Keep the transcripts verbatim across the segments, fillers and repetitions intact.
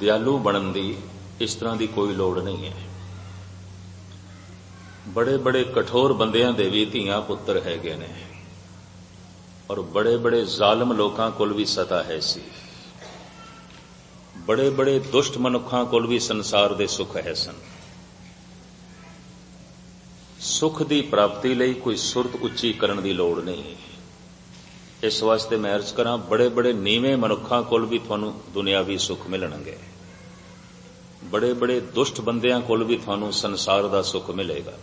ਦਿਆਲੂ ਬਣਨ ਦੀ ਇਸ ਤਰ੍ਹਾਂ ਦੀ ਕੋਈ ਲੋੜ ਨਹੀਂ ਹੈ। ਬੜੇ ਬੜੇ ਕਠੋਰ ਬੰਦਿਆਂ ਦੇ ਵੀ ਧੀਆਂ ਪੁੱਤਰ ਹੈਗੇ ਨੇ, ਔਰ ਬੜੇ ਬੜੇ ਜ਼ਾਲਮ ਲੋਕਾਂ ਕੋਲ ਵੀ ਸਤਾ ਹੈ ਸੀ। ਬੜੇ ਬੜੇ ਦੁਸ਼ਟ ਮਨੁੱਖਾਂ ਕੋਲ ਵੀ ਸੰਸਾਰ ਦੇ ਸੁੱਖ ਹੈ ਸਨ। ਸੁੱਖ ਦੀ ਪ੍ਰਾਪਤੀ ਲਈ ਕੋਈ ਸੁਰਤ ਉੱਚੀ ਕਰਨ ਦੀ ਲੋੜ ਨਹੀਂ। ਇਸ ਵਾਸਤੇ ਮੈਂ ਅਰਜ਼ ਕਰਾਂ, ਬੜੇ ਬੜੇ ਨੀਵੇਂ ਮਨੁੱਖਾਂ ਕੋਲ ਵੀ ਤੁਹਾਨੂੰ ਦੁਨਿਆਵੀ ਸੁੱਖ ਮਿਲਣਗੇ, ਬੜੇ ਬੜੇ ਦੁਸ਼ਟ ਬੰਦਿਆਂ ਕੋਲ ਵੀ ਤੁਹਾਨੂੰ ਸੰਸਾਰ ਦਾ ਸੁੱਖ ਮਿਲੇਗਾ।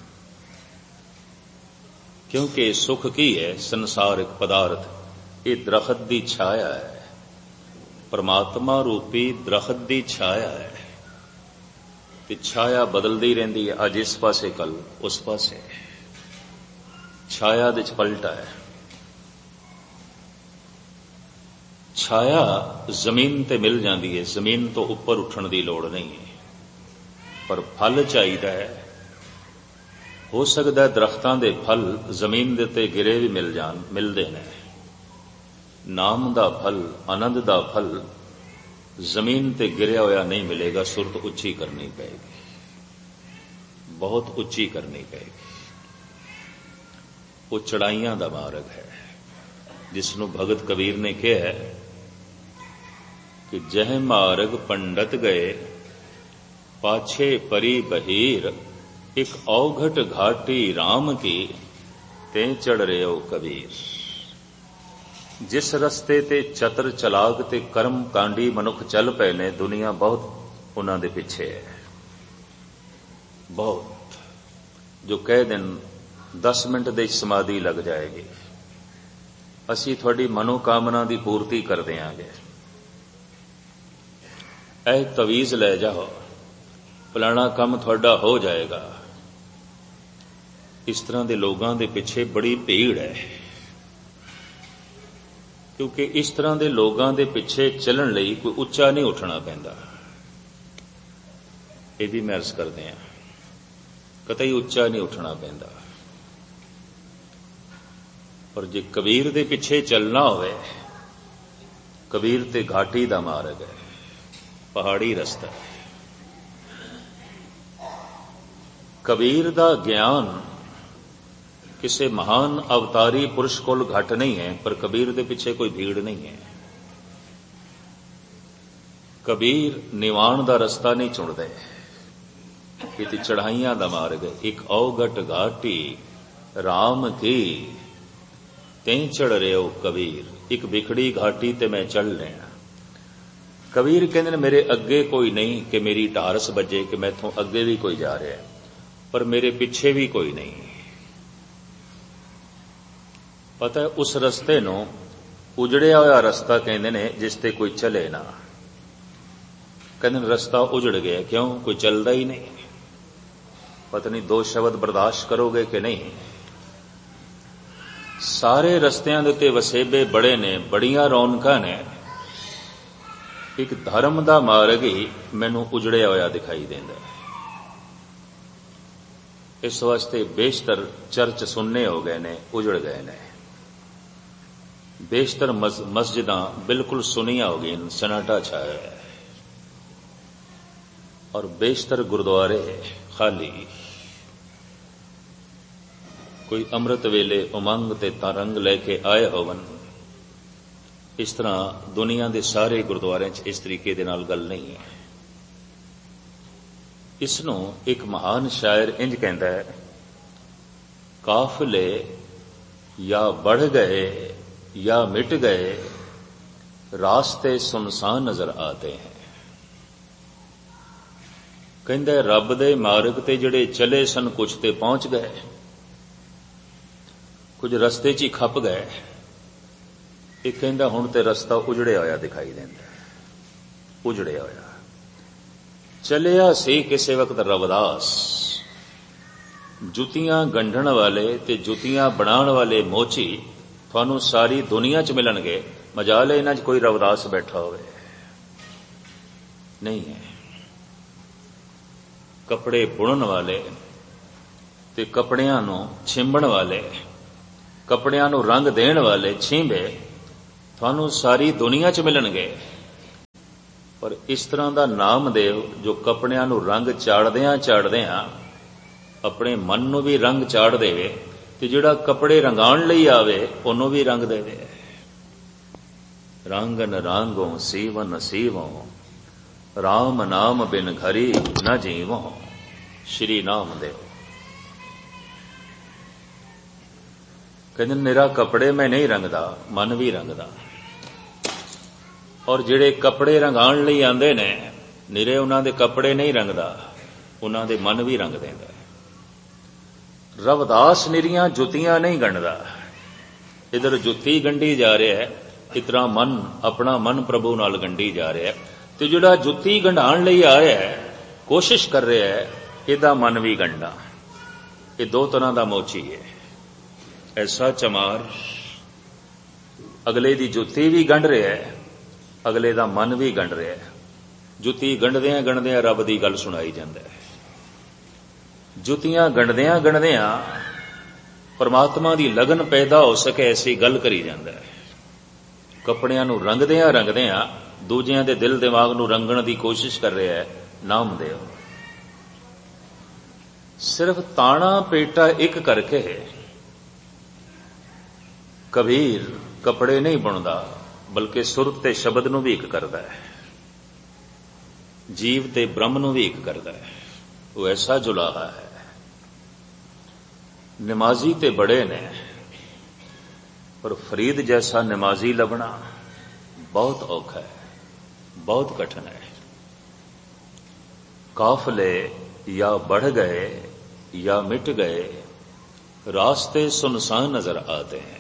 ਕਿਉਂਕਿ ਸੁੱਖ ਕੀ ਹੈ? ਸੰਸਾਰਿਕ ਪਦਾਰਥ, ਇਹ ਦਰਖਤ ਦੀ ਛਾਇਆ ਹੈ, ਪਰਮਾਤਮਾ ਰੂਪੀ ਦਰਖਤ ਦੀ ਛਾਇਆ ਹੈ, ਤੇ ਛਾਇਆ ਬਦਲਦੀ ਰਹਿੰਦੀ ਹੈ। ਅੱਜ ਇਸ ਪਾਸੇ, ਕੱਲ ਉਸ ਪਾਸੇ, ਛਾਇਆ ਦੇ ਚ ਪਲਟਾ ਹੈ। ਛਾਇਆ ਜ਼ਮੀਨ ਤੇ ਮਿਲ ਜਾਂਦੀ ਹੈ, ਜ਼ਮੀਨ ਤੋਂ ਉੱਪਰ ਉੱਠਣ ਦੀ ਲੋੜ ਨਹੀਂ ਹੈ, ਪਰ ਫਲ ਚਾਹੀਦਾ ਹੈ। ਹੋ ਸਕਦਾ ਹੈ ਦਰਖਤਾਂ ਦੇ ਫਲ ਜ਼ਮੀਨ ਦੇ ਉੱਤੇ ਗਿਰੇ ਵੀ ਮਿਲ ਜਾਣ, ਮਿਲਦੇ ਨੇ। ਨਾਮ ਦਾ ਫਲ, ਆਨੰਦ ਦਾ ਫਲ ਜ਼ਮੀਨ ਤੇ ਗਿਰਿਆ ਹੋਇਆ ਨਹੀਂ ਮਿਲੇਗਾ। ਸੁਰਤ ਉੱਚੀ ਕਰਨੀ ਪਏਗੀ, ਬਹੁਤ ਉੱਚੀ ਕਰਨੀ ਪਏਗੀ। ਉਹ ਚੜਾਈਆਂ ਦਾ ਮਾਰਗ ਹੈ, ਜਿਸ ਨੂੰ ਭਗਤ ਕਬੀਰ ਨੇ ਕਿਹਾ ਹੈ ਕਿ ਜਹ ਮਾਰਗ ਪੰਡਤ ਗਏ, ਪਾਛੇ ਪਰੀ ਬਹੀਰ, ਇੱਕ ਔਘਟ ਘਾਟੀ ਰਾਮ ਕੀ, ਤੇ ਚੜ ਰਿਓ ਕਬੀਰ। ਜਿਸ ਰਸਤੇ ਤੇ ਚਤਰ ਚਲਾਕ ਤੇ ਕਰਮ ਕਾਂਡੀ ਮਨੁੱਖ ਚੱਲ ਪਏ ਨੇ, ਦੁਨੀਆ ਬਹੁਤ ਉਹਨਾਂ ਦੇ ਪਿੱਛੇ ਹੈ। ਬਹੁਤ, ਜੋ ਕਹਿ ਦੇਣ ਦਸ ਮਿੰਟ ਦੇ ਸਮਾਧੀ ਲੱਗ ਜਾਏਗੀ, ਅਸੀਂ ਤੁਹਾਡੀ ਮਨੋਕਾਮਨਾ ਦੀ ਪੂਰਤੀ ਕਰ ਦਿਆਂਗੇ, ਇਹ ਤਵੀਜ਼ ਲੈ ਜਾਓ, ਫਲਾਣਾ ਕੰਮ ਤੁਹਾਡਾ ਹੋ ਜਾਏਗਾ। ਇਸ ਤਰ੍ਹਾਂ ਦੇ ਲੋਕਾਂ ਦੇ ਪਿੱਛੇ ਬੜੀ ਭੀੜ ਹੈ, ਕਿਉਂਕਿ ਇਸ ਤਰ੍ਹਾਂ ਦੇ ਲੋਕਾਂ ਦੇ ਪਿੱਛੇ ਚੱਲਣ ਲਈ ਕੋਈ ਉੱਚਾ ਨਹੀਂ ਉੱਠਣਾ ਪੈਂਦਾ। ਇਹ ਵੀ ਮੈਂ ਅਰਜ਼ ਕਰਦੇ ਹਾਂ, ਕਤਈ ਉੱਚਾ ਨਹੀਂ ਉੱਠਣਾ ਪੈਂਦਾ। ਪਰ ਜੇ ਕਬੀਰ ਦੇ ਪਿੱਛੇ ਚੱਲਣਾ ਹੋਵੇ, ਕਬੀਰ ਤੇ ਘਾਟੀ ਦਾ ਮਾਰਗ ਹੈ, ਪਹਾੜੀ ਰਸਤਾ ਹੈ। ਕਬੀਰ ਦਾ ਗਿਆਨ ਕਿਸੇ ਮਹਾਨ ਅਵਤਾਰੀ ਪੁਰਸ਼ ਕੋਲ ਘੱਟ ਨਹੀਂ ਹੈ, ਪਰ ਕਬੀਰ ਦੇ ਪਿੱਛੇ ਕੋਈ ਭੀੜ ਨਹੀਂ ਹੈ। ਕਬੀਰ ਨਿਵਾਣ ਦਾ ਰਸਤਾ ਨਹੀਂ ਚੁਣਦੇ, ਇਹ ਤੇ ਚੜਾਈਆਂ ਦਾ ਮਾਰਗ ਹੈ। ਇੱਕ ਔਘਟ ਘਾਟੀ ਰਾਮ ਕੀ, ਤੇ ਚੜ ਰਿਓ ਕਬੀਰ। ਇੱਕ ਵਿਖੜੀ ਘਾਟੀ ਤੇ ਮੈਂ ਚੜ ਲੈਣਾ। ਕਬੀਰ ਕਹਿੰਦੇ ਨੇ, ਮੇਰੇ ਅੱਗੇ ਕੋਈ ਨਹੀਂ ਕਿ ਮੇਰੀ ਢਾਰਸ ਵੱਜੇ ਕਿ ਮੈਥੋਂ ਅੱਗੇ ਵੀ ਕੋਈ ਜਾ ਰਿਹਾ, ਪਰ ਮੇਰੇ ਪਿੱਛੇ ਵੀ ਕੋਈ ਨਹੀਂ। ਪਤਾ ਹੈ, ਉਸ ਰਸਤੇ ਨੂੰ ਉਜੜਿਆ ਹੋਇਆ ਰਸਤਾ ਕਹਿੰਦੇ ਨੇ, ਜਿਸ ਤੇ ਕੋਈ ਚਲੇ ਨਾ। ਕਹਿੰਦੇ ਨੇ ਰਸਤਾ ਉਜੜ ਗਿਆ, ਕਿਉਂ? ਕੋਈ ਚੱਲਦਾ ਹੀ ਨਹੀਂ। ਪਤਾ ਨਹੀਂ ਦੋ ਸ਼ਬਦ ਬਰਦਾਸ਼ਤ ਕਰੋਗੇ ਕਿ ਨਹੀਂ। ਸਾਰੇ ਰਸਤਿਆਂ ਦੇ ਉੱਤੇ ਵਸੇਬੇ ਬੜੇ ਨੇ, ਬੜੀਆਂ ਰੌਣਕਾਂ ਨੇ, ਇੱਕ ਧਰਮ ਦਾ ਮਾਰਗ ਹੀ ਮੈਨੂੰ ਉਜੜਿਆ ਹੋਇਆ ਦਿਖਾਈ ਦਿੰਦਾ। ਇਸ ਵਾਸਤੇ ਬੇਸ਼ਤਰ ਚਰਚ ਸੁੰਨੇ ਹੋ ਗਏ ਨੇ, ਉਜੜ ਗਏ ਨੇ। ਬੇਸ਼ਤਰ ਮਸਜਿਦਾਂ ਬਿਲਕੁਲ ਸੁੰਨੀਆਂ ਹੋ ਗਈਆਂ, ਸਨਾਟਾ ਛਾਇਆ ਹੈ, ਔਰ ਬੇਸ਼ਤਰ ਗੁਰਦੁਆਰੇ ਖਾਲੀ। ਕੋਈ ਅੰਮ੍ਰਿਤ ਵੇਲੇ ਉਮੰਗ ਤੇ ਤਰੰਗ ਲੈ ਕੇ ਆਏ ਹੋਵਨ, ਇਸ ਤਰ੍ਹਾਂ ਦੁਨੀਆ ਦੇ ਸਾਰੇ ਗੁਰਦੁਆਰਿਆਂ 'ਚ ਇਸ ਤਰੀਕੇ ਦੇ ਨਾਲ ਗੱਲ ਨਹੀਂ ਹੈ। ਇਸ ਨੂੰ ਇੱਕ ਮਹਾਨ ਸ਼ਾਇਰ ਇੰਜ ਕਹਿੰਦਾ ਹੈ, ਕਾਫਲੇ ਜਾਂ बढ़ ਗਏ ਜਾਂ ਮਿਟ ਗਏ, ਰਾਸਤੇ ਸੁਨਸਾਨ ਨਜ਼ਰ ਆਤੇ ਹੈ। ਕਹਿੰਦਾ ਰੱਬ ਦੇ ਮਾਰਗ ਤੇ ਜਿਹੜੇ ਚਲੇ ਸਨ, ਕੁਝ ਤੇ ਪਹੁੰਚ ਗਏ, ਕੁਝ ਰਸਤੇ 'ਚ ਹੀ ਖੱਪ ਗਏ। ਇਹ ਕਹਿੰਦਾ ਹੁਣ ਤੇ ਰਸਤਾ ਉਜੜਿਆ ਹੋਇਆ ਦਿਖਾਈ ਦਿੰਦਾ, ਉਜੜਿਆ ਹੋਇਆ। ਚਲਿਆ ਸੀ ਕਿਸੇ ਵਕਤ ਰਵਿਦਾਸ, ਜੁੱਤੀਆਂ ਗੰਢਣ ਵਾਲੇ ਤੇ ਜੁੱਤੀਆਂ ਬਣਾਉਣ ਵਾਲੇ ਮੋਚੀ ਤੁਹਾਨੂੰ ਸਾਰੀ ਦੁਨੀਆ 'ਚ ਮਿਲਣਗੇ। ਮਜਾਲ ਇਹਨਾਂ 'ਚ ਕੋਈ ਰਵਿਦਾਸ ਬੈਠਾ ਹੋਵੇ, ਨਹੀਂ ਹੈ। ਕੱਪੜੇ ਬੁਣਨ ਵਾਲੇ ਤੇ ਕੱਪੜਿਆਂ ਨੂੰ ਛਿੰਬਣ ਵਾਲੇ, ਕੱਪੜਿਆਂ ਨੂੰ ਰੰਗ ਦੇਣ ਵਾਲੇ ਛੀਂਬੇ ਤੁਹਾਨੂੰ ਸਾਰੀ ਦੁਨੀਆ 'ਚ ਮਿਲਣਗੇ, ਪਰ ਇਸ ਤਰ੍ਹਾਂ ਦਾ ਨਾਮਦੇਵ ਜੋ ਕੱਪੜਿਆਂ ਨੂੰ ਰੰਗ ਚਾੜਦਿਆਂ ਚਾੜਦਿਆਂ ਆਪਣੇ ਮਨ ਨੂੰ ਵੀ ਰੰਗ ਚਾੜ ਦੇਵੇ ਤੇ ਜਿਹੜਾ ਕੱਪੜੇ ਰੰਗਾਉਣ ਲਈ ਆਵੇ ਉਹਨੂੰ ਵੀ ਰੰਗ ਦੇਵੇ। ਰੰਗਨ ਰਾਂਗੋਂ ਸੀਵਨ ਸੀਵੋਂ ਰਾਮ ਨਾਮ ਬਿਨ ਘਰੀ ਨ ਜੀਵੋਂ। ਸ਼੍ਰੀ ਨਾਮਦੇਵ ਕਹਿੰਦੇ ਨਿਰਾ ਕੱਪੜੇ ਮੈਂ ਨਹੀਂ ਰੰਗਦਾ, ਮਨ ਵੀ ਰੰਗਦਾ। ਔਰ ਜਿਹੜੇ ਕੱਪੜੇ ਰੰਗਾਉਣ ਲਈ ਆਉਂਦੇ ਨੇ ਨਿਰੇ ਉਹਨਾਂ ਦੇ ਕੱਪੜੇ ਨਹੀਂ ਰੰਗਦਾ, ਉਹਨਾਂ ਦੇ ਮਨ ਵੀ ਰੰਗ ਦਿੰਦਾ। ਰਵਿਦਾਸ ਨਿਰੀਆਂ ਜੁੱਤੀਆਂ ਨਹੀਂ ਗੰਢਦਾ, ਇਧਰ ਜੁੱਤੀ ਗੰਢੀ ਜਾ ਰਿਹਾ ਹੈ, ਇਸ ਤਰ੍ਹਾਂ ਮਨ ਆਪਣਾ ਮਨ ਪ੍ਰਭੂ ਨਾਲ ਗੰਢੀ ਜਾ ਰਿਹਾ ਹੈ। ਤੇ ਜਿਹੜਾ ਜੁੱਤੀ ਗੰਢਾਉਣ ਲਈ ਆ ਰਿਹਾ ਹੈ, ਕੋਸ਼ਿਸ਼ ਕਰ ਰਿਹਾ ਹੈ ਇਹਦਾ ਮਨ ਵੀ ਗੰਢਾ। ਇਹ ਦੋ ਤਰ੍ਹਾਂ ਦਾ ਮੋਚੀ ਹੈ। ਐਸਾ ਚਮਾਰ ਅਗਲੇ ਦੀ ਜੁੱਤੀ ਵੀ ਗੰਢ ਰਿਹਾ ਹੈ, ਅਗਲੇ ਦਾ ਮਨ ਵੀ ਗੰਢ ਰਿਹਾ ਹੈ। ਜੁੱਤੀ ਗੰਢਦਿਆਂ ਗੰਢਦਿਆਂ ਰੱਬ ਦੀ ਗੱਲ ਸੁਣਾਈ ਜਾਂਦਾ ਹੈ। ਜੁੱਤੀਆਂ ਗੰਢਦਿਆਂ ਗੰਢਦਿਆਂ ਪਰਮਾਤਮਾ ਦੀ ਲਗਨ ਪੈਦਾ ਹੋ ਸਕੇ ਐਸੀ ਗੱਲ ਕਰੀ ਜਾਂਦਾ ਹੈ। ਕੱਪੜਿਆਂ ਨੂੰ ਰੰਗਦਿਆਂ ਰੰਗਦਿਆਂ ਦੂਜਿਆਂ ਦੇ ਦਿਲ ਦਿਮਾਗ ਨੂੰ ਰੰਗਣ ਦੀ ਕੋਸ਼ਿਸ਼ ਕਰ ਰਿਹਾ ਹੈ ਨਾਮਦੇਵ। ਸਿਰਫ ਤਾਣਾ ਪੇਟਾ ਇੱਕ ਕਰਕੇ ਕਬੀਰ ਕੱਪੜੇ ਨਹੀਂ ਬੁਣਦਾ, ਬਲਕਿ ਸੁਰਤ ਤੇ ਸ਼ਬਦ ਨੂੰ ਵੀ ਇੱਕ ਕਰਦਾ ਹੈ, ਜੀਵ ਤੇ ਬ੍ਰਹਮ ਨੂੰ ਵੀ ਇੱਕ ਕਰਦਾ ਹੈ। ਉਹ ਐਸਾ ਜੁਲਾਹਾ ਹੈ। ਨਮਾਜ਼ੀ ਤੇ ਬੜੇ ਨੇ, ਪਰ ਫਰੀਦ ਜੈਸਾ ਨਮਾਜ਼ੀ ਲੱਭਣਾ ਬਹੁਤ ਔਖਾ ਹੈ, ਬਹੁਤ ਕਠਿਨ ਹੈ। ਕਾਫਲੇ ਜਾਂ बढ़ गए या मिट गए रास्ते सुनसान नजर आते हैं।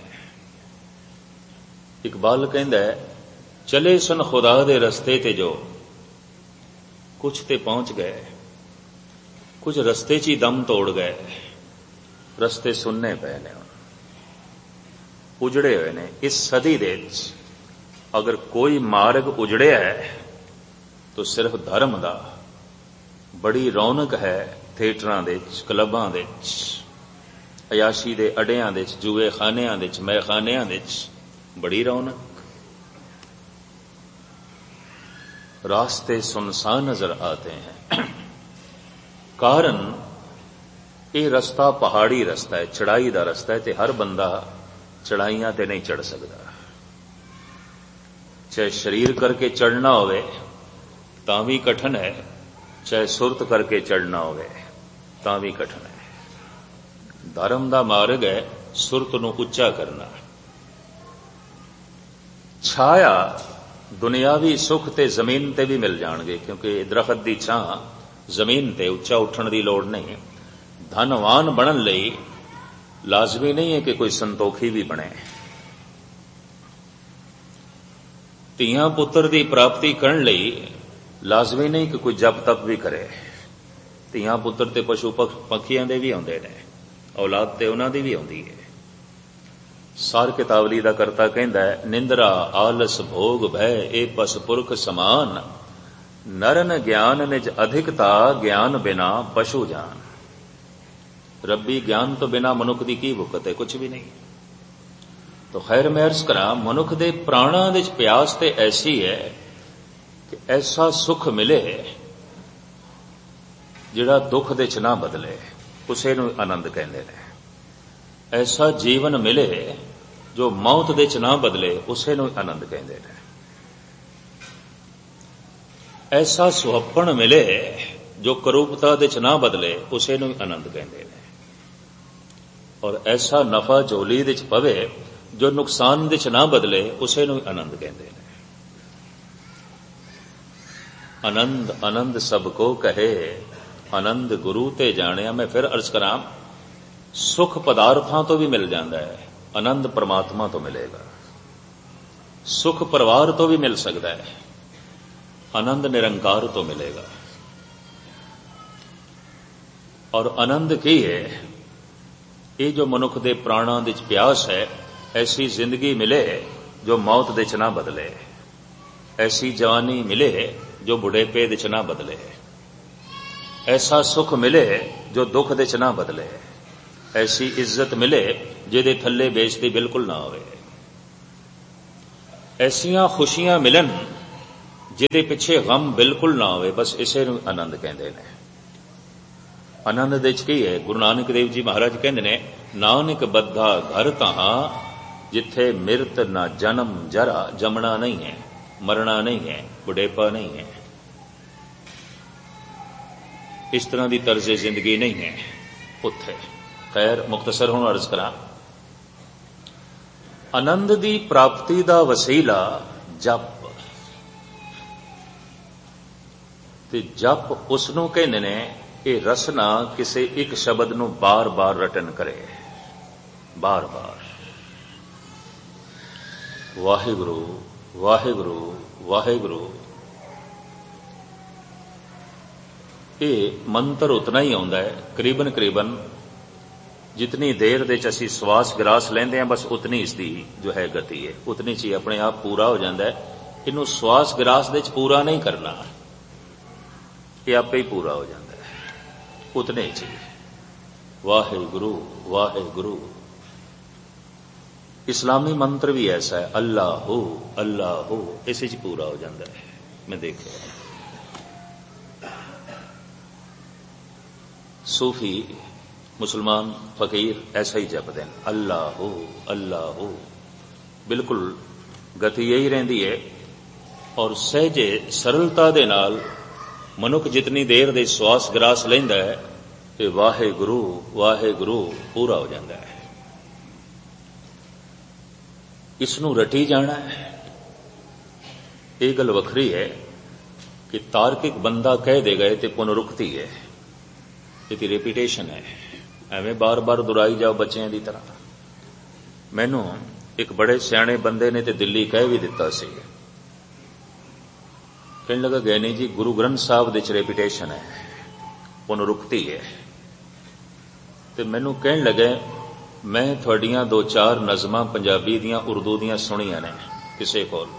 इकबाल कहता है चले सन खुदा दे रस्ते ते जो कुछ ते पहुंच गए, कुछ रस्ते च ही दम तोड़ गए, रस्ते सुनने पे ने उजड़े हुए ने। इस सदी दे अगर कोई मार्ग उजड़िया है तो सिर्फ धर्म दा। बड़ी रौनक है थिएटरां दे च, क्लबां दे च, अयाशी दे अड्डियां दे च, जूए खानियां दे च, मैखानियां दे च बड़ी रौनक। रास्ते सुनसान नजर आते हैं। कारण ये रस्ता पहाड़ी रस्ता है, चढ़ाई दा रस्ता है, ते हर बंदा चढ़ाइयां ते नहीं चढ़ सकता। चाहे शरीर करके चढ़ना होवे तां भी कठिन है, चाहे सुरत करके चढ़ना होवे तां भी कठिन है। धर्म दा मार्ग है सुरत नूं उच्चा करना। छाया दुनियावी सुख ते जमीन ते भी मिल जाणगे, क्योंकि दरखत दी छां जमीन ते उच्चा उठण दी लोड़ नहीं। धनवान बनन लई लाजमी नहीं है कि कोई संतोखी भी बने। ਧੀਆਂ ਪੁੱਤਰ ਦੀ ਪ੍ਰਾਪਤੀ ਕਰਨ ਲਈ ਲਾਜ਼ਮੀ ਨਹੀਂ ਕਿ ਕੋਈ ਜਪ ਤਪ ਵੀ ਕਰੇ। ਧੀਆਂ ਪੁੱਤਰ ਤੇ ਪਸ਼ੂ ਪੱਖੀਆਂ ਦੇ ਵੀ ਆਉਂਦੇ ਨੇ, ਔਲਾਦ ਤੇ ਉਹਨਾਂ ਦੀ ਵੀ ਆਉਂਦੀ ਹੈ। ਸਾਰ ਕਿਤਾਬਲੀ ਦਾ ਕਰਤਾ ਕਹਿੰਦਾ ਹੈ ਨਿੰਦਰਾ ਆਲਸ ਭੋਗ ਭੈ ਇਹ ਪਸ ਪੁਰਖ ਸਮਾਨ, ਨਰਨ ਗਿਆਨ ਨਿਜ ਅਧਿਕਤਾ ਗਿਆਨ ਬਿਨਾ ਪਸ਼ੂ ਜਾਨ। ਰੱਬੀ ਗਿਆਨ ਤੋਂ ਬਿਨਾ ਮਨੁੱਖ ਦੀ ਕੀ ਭੁੱਖਤ ਹੈ? ਕੁਝ ਵੀ ਨਹੀਂ। तो खैर मैं अर्ज करा मनुख दे प्राणा दे प्यास ते ऐसी है कि ऐसा सुख मिले जिहड़ा दुख दे च ना बदले, उसे नूं आनंद कहंदे ने। ऐसा जीवन मिले जो मौत दे च ना बदले, उसे नूं आनंद कहंदे ने। ऐसा सुहप्पण मिले जो करूपता दे च ना बदले, उसे नूं आनंद कहंदे ने। और ऐसा नफा झोली दे च पवे जो नुकसान दे च ना बदले, उसे नूं आनंद कहंदे ने। आनंद आनंद सबको कहे, आनंद गुरु ते जाणिया। मैं फिर अर्ज करा सुख पदार्थां तो भी मिल जाता है, आनंद परमात्मा तो मिलेगा। सुख परिवार तो भी मिल सकता है, आनंद निरंकार तो मिलेगा। और आनंद की है ये जो मनुख दे प्राणां दे प्यास है, ऐसी जिंदगी मिले जो मौत दे च ना बदले, ऐसी जवानी मिले जो बुढ़ेपे दे च ना बदले, ऐसा सुख मिले जो दुख दे च ना बदले, ऐसी इज्जत मिले जिहदे थल्ले बेइज्जती बिल्कुल ना होवे, ऐसियां खुशियां मिलन ਜਿਹਦੇ ਪਿੱਛੇ ਗਮ ਬਿਲਕੁਲ ਨਾ ਹੋਵੇ, ਬਸ ਇਸੇ ਨੂੰ ਆਨੰਦ ਕਹਿੰਦੇ ਨੇ। ਆਨੰਦ ਦੇ ਵਿੱਚ ਕੀ ਹੈ? ਗੁਰੂ ਨਾਨਕ ਦੇਵ ਜੀ ਮਹਾਰਾਜ ਕਹਿੰਦੇ ਨੇ, ਨਾਨਕ ਬੱਧਾ ਘਰ ਤਹਾਂ ਜਿੱਥੇ ਮਿਰਤ ਨਾ ਜਨਮ ਜਰਾ, ਜੰਮਣਾ ਨਹੀਂ ਹੈ, ਮਰਨਾ ਨਹੀਂ ਹੈ, ਬੁਢੇਪਾ ਨਹੀਂ ਹੈ, ਇਸ ਤਰ੍ਹਾਂ ਦੀ ਤਰਜ਼ੇ ਜ਼ਿੰਦਗੀ ਨਹੀਂ ਹੈ ਉੱਥੇ। ਖੈਰ, ਮੁਖਤਸਰ ਹੁਣ ਅਰਜ਼ ਕਰਾਂ, ਆਨੰਦ ਦੀ ਪ੍ਰਾਪਤੀ ਦਾ ਵਸੀਲਾ ਜਪ, ਤੇ ਜਪ ਉਸ ਨੂੰ ਕਹਿੰਦੇ ਨੇ, ਇਹ ਰਸਨਾ ਕਿਸੇ ਇੱਕ ਸ਼ਬਦ ਨੂੰ ਬਾਰ-ਬਾਰ ਰਟਨ ਕਰੇ, ਬਾਰ-ਬਾਰ ਵਾਹਿਗੁਰੂ ਵਾਹਿਗੁਰੂ ਵਾਹਿਗੁਰੂ। ਇਹ ਮੰਤਰ ਉਤਨਾ ਹੀ ਆਉਂਦਾ ਹੈ, ਕਰੀਬਨ ਕਰੀਬਨ ਜਿਤਨੀ ਦੇਰ ਦੇ ਚ ਅਸੀਂ ਸਵਾਸ ਗਰਾਸ ਲੈਂਦੇ ਹਾਂ, ਬਸ ਉਤਨੀ ਇਸ ਦੀ ਜੋ ਹੈ ਗਤੀ ਹੈ, ਉਤਨੀ ਚ ਹੀ ਆਪਣੇ ਆਪ ਪੂਰਾ ਹੋ ਜਾਂਦਾ ਹੈ। ਇਹਨੂੰ ਸਵਾਸ ਗਰਾਸ ਦੇ ਚ ਪੂਰਾ ਨਹੀਂ ਕਰਨਾ, ਇਹ ਆਪੇ ਹੀ ਪੂਰਾ ਹੋ ਜਾਂਦਾ ਹੈ ਉਤਨੇ ਚ ਹੀ। ਵਾਹਿਗੁਰੂ ਵਾਹਿਗੁਰੂ। ਇਸਲਾਮੀ ਮੰਤਰ ਵੀ ਐਸਾ ਹੈ, ਅੱਲਾਹੂ ਅੱਲਾਹੂ, ਇਸੇ ਚ ਪੂਰਾ ਹੋ ਜਾਂਦਾ ਹੈ। ਮੈਂ ਦੇਖਿਆ सूफी मुसलमान फकीर ऐसा ही जपते हैं, अल्लाह अल्लाह, बिल्कुल गति यही रहिंदी है। और सहजे सरलता दे नाल मनुख जितनी देर दे श्वास ग्रास लैंदा है, ते वाहे गुरु वाहे गुरु पूरा हो जाता है। इसनू रटी जाना है, ये गल वखरी है कि तार्किक बंदा कह देगा ते पुनरुक्ति है, ਇਹਦੀ ਰੈਪੀਟੇਸ਼ਨ ਹੈ, ਐਵੇਂ ਬਾਰ-ਬਾਰ ਦੁਹਰਾਈ ਜਾਓ ਬੱਚਿਆਂ ਦੀ ਤਰ੍ਹਾਂ। ਮੈਨੂੰ ਇੱਕ ਬੜੇ ਸਿਆਣੇ ਬੰਦੇ ਨੇ ਤੇ ਦਿੱਲੀ ਕਹਿ ਵੀ ਦਿੱਤਾ ਸੀ, ਕਹਿਣ ਲੱਗਾ, ਗਏ ਨਹੀਂ ਜੀ, ਗੁਰੂ ਗ੍ਰੰਥ ਸਾਹਿਬ ਦੇ ਚ ਰੈਪੀਟੇਸ਼ਨ ਹੈ, ਪੁਨਰੁਕਤੀ ਹੈ। ਤੇ ਮੈਨੂੰ ਕਹਿਣ ਲੱਗੇ, ਮੈਂ ਤੁਹਾਡੀਆਂ ਦੋ ਚਾਰ ਨਜ਼ਮਾਂ ਪੰਜਾਬੀ ਦੀਆਂ ਉਰਦੂ ਦੀਆਂ ਸੁਣੀਆਂ ਨੇ ਕਿਸੇ ਕੋਲ,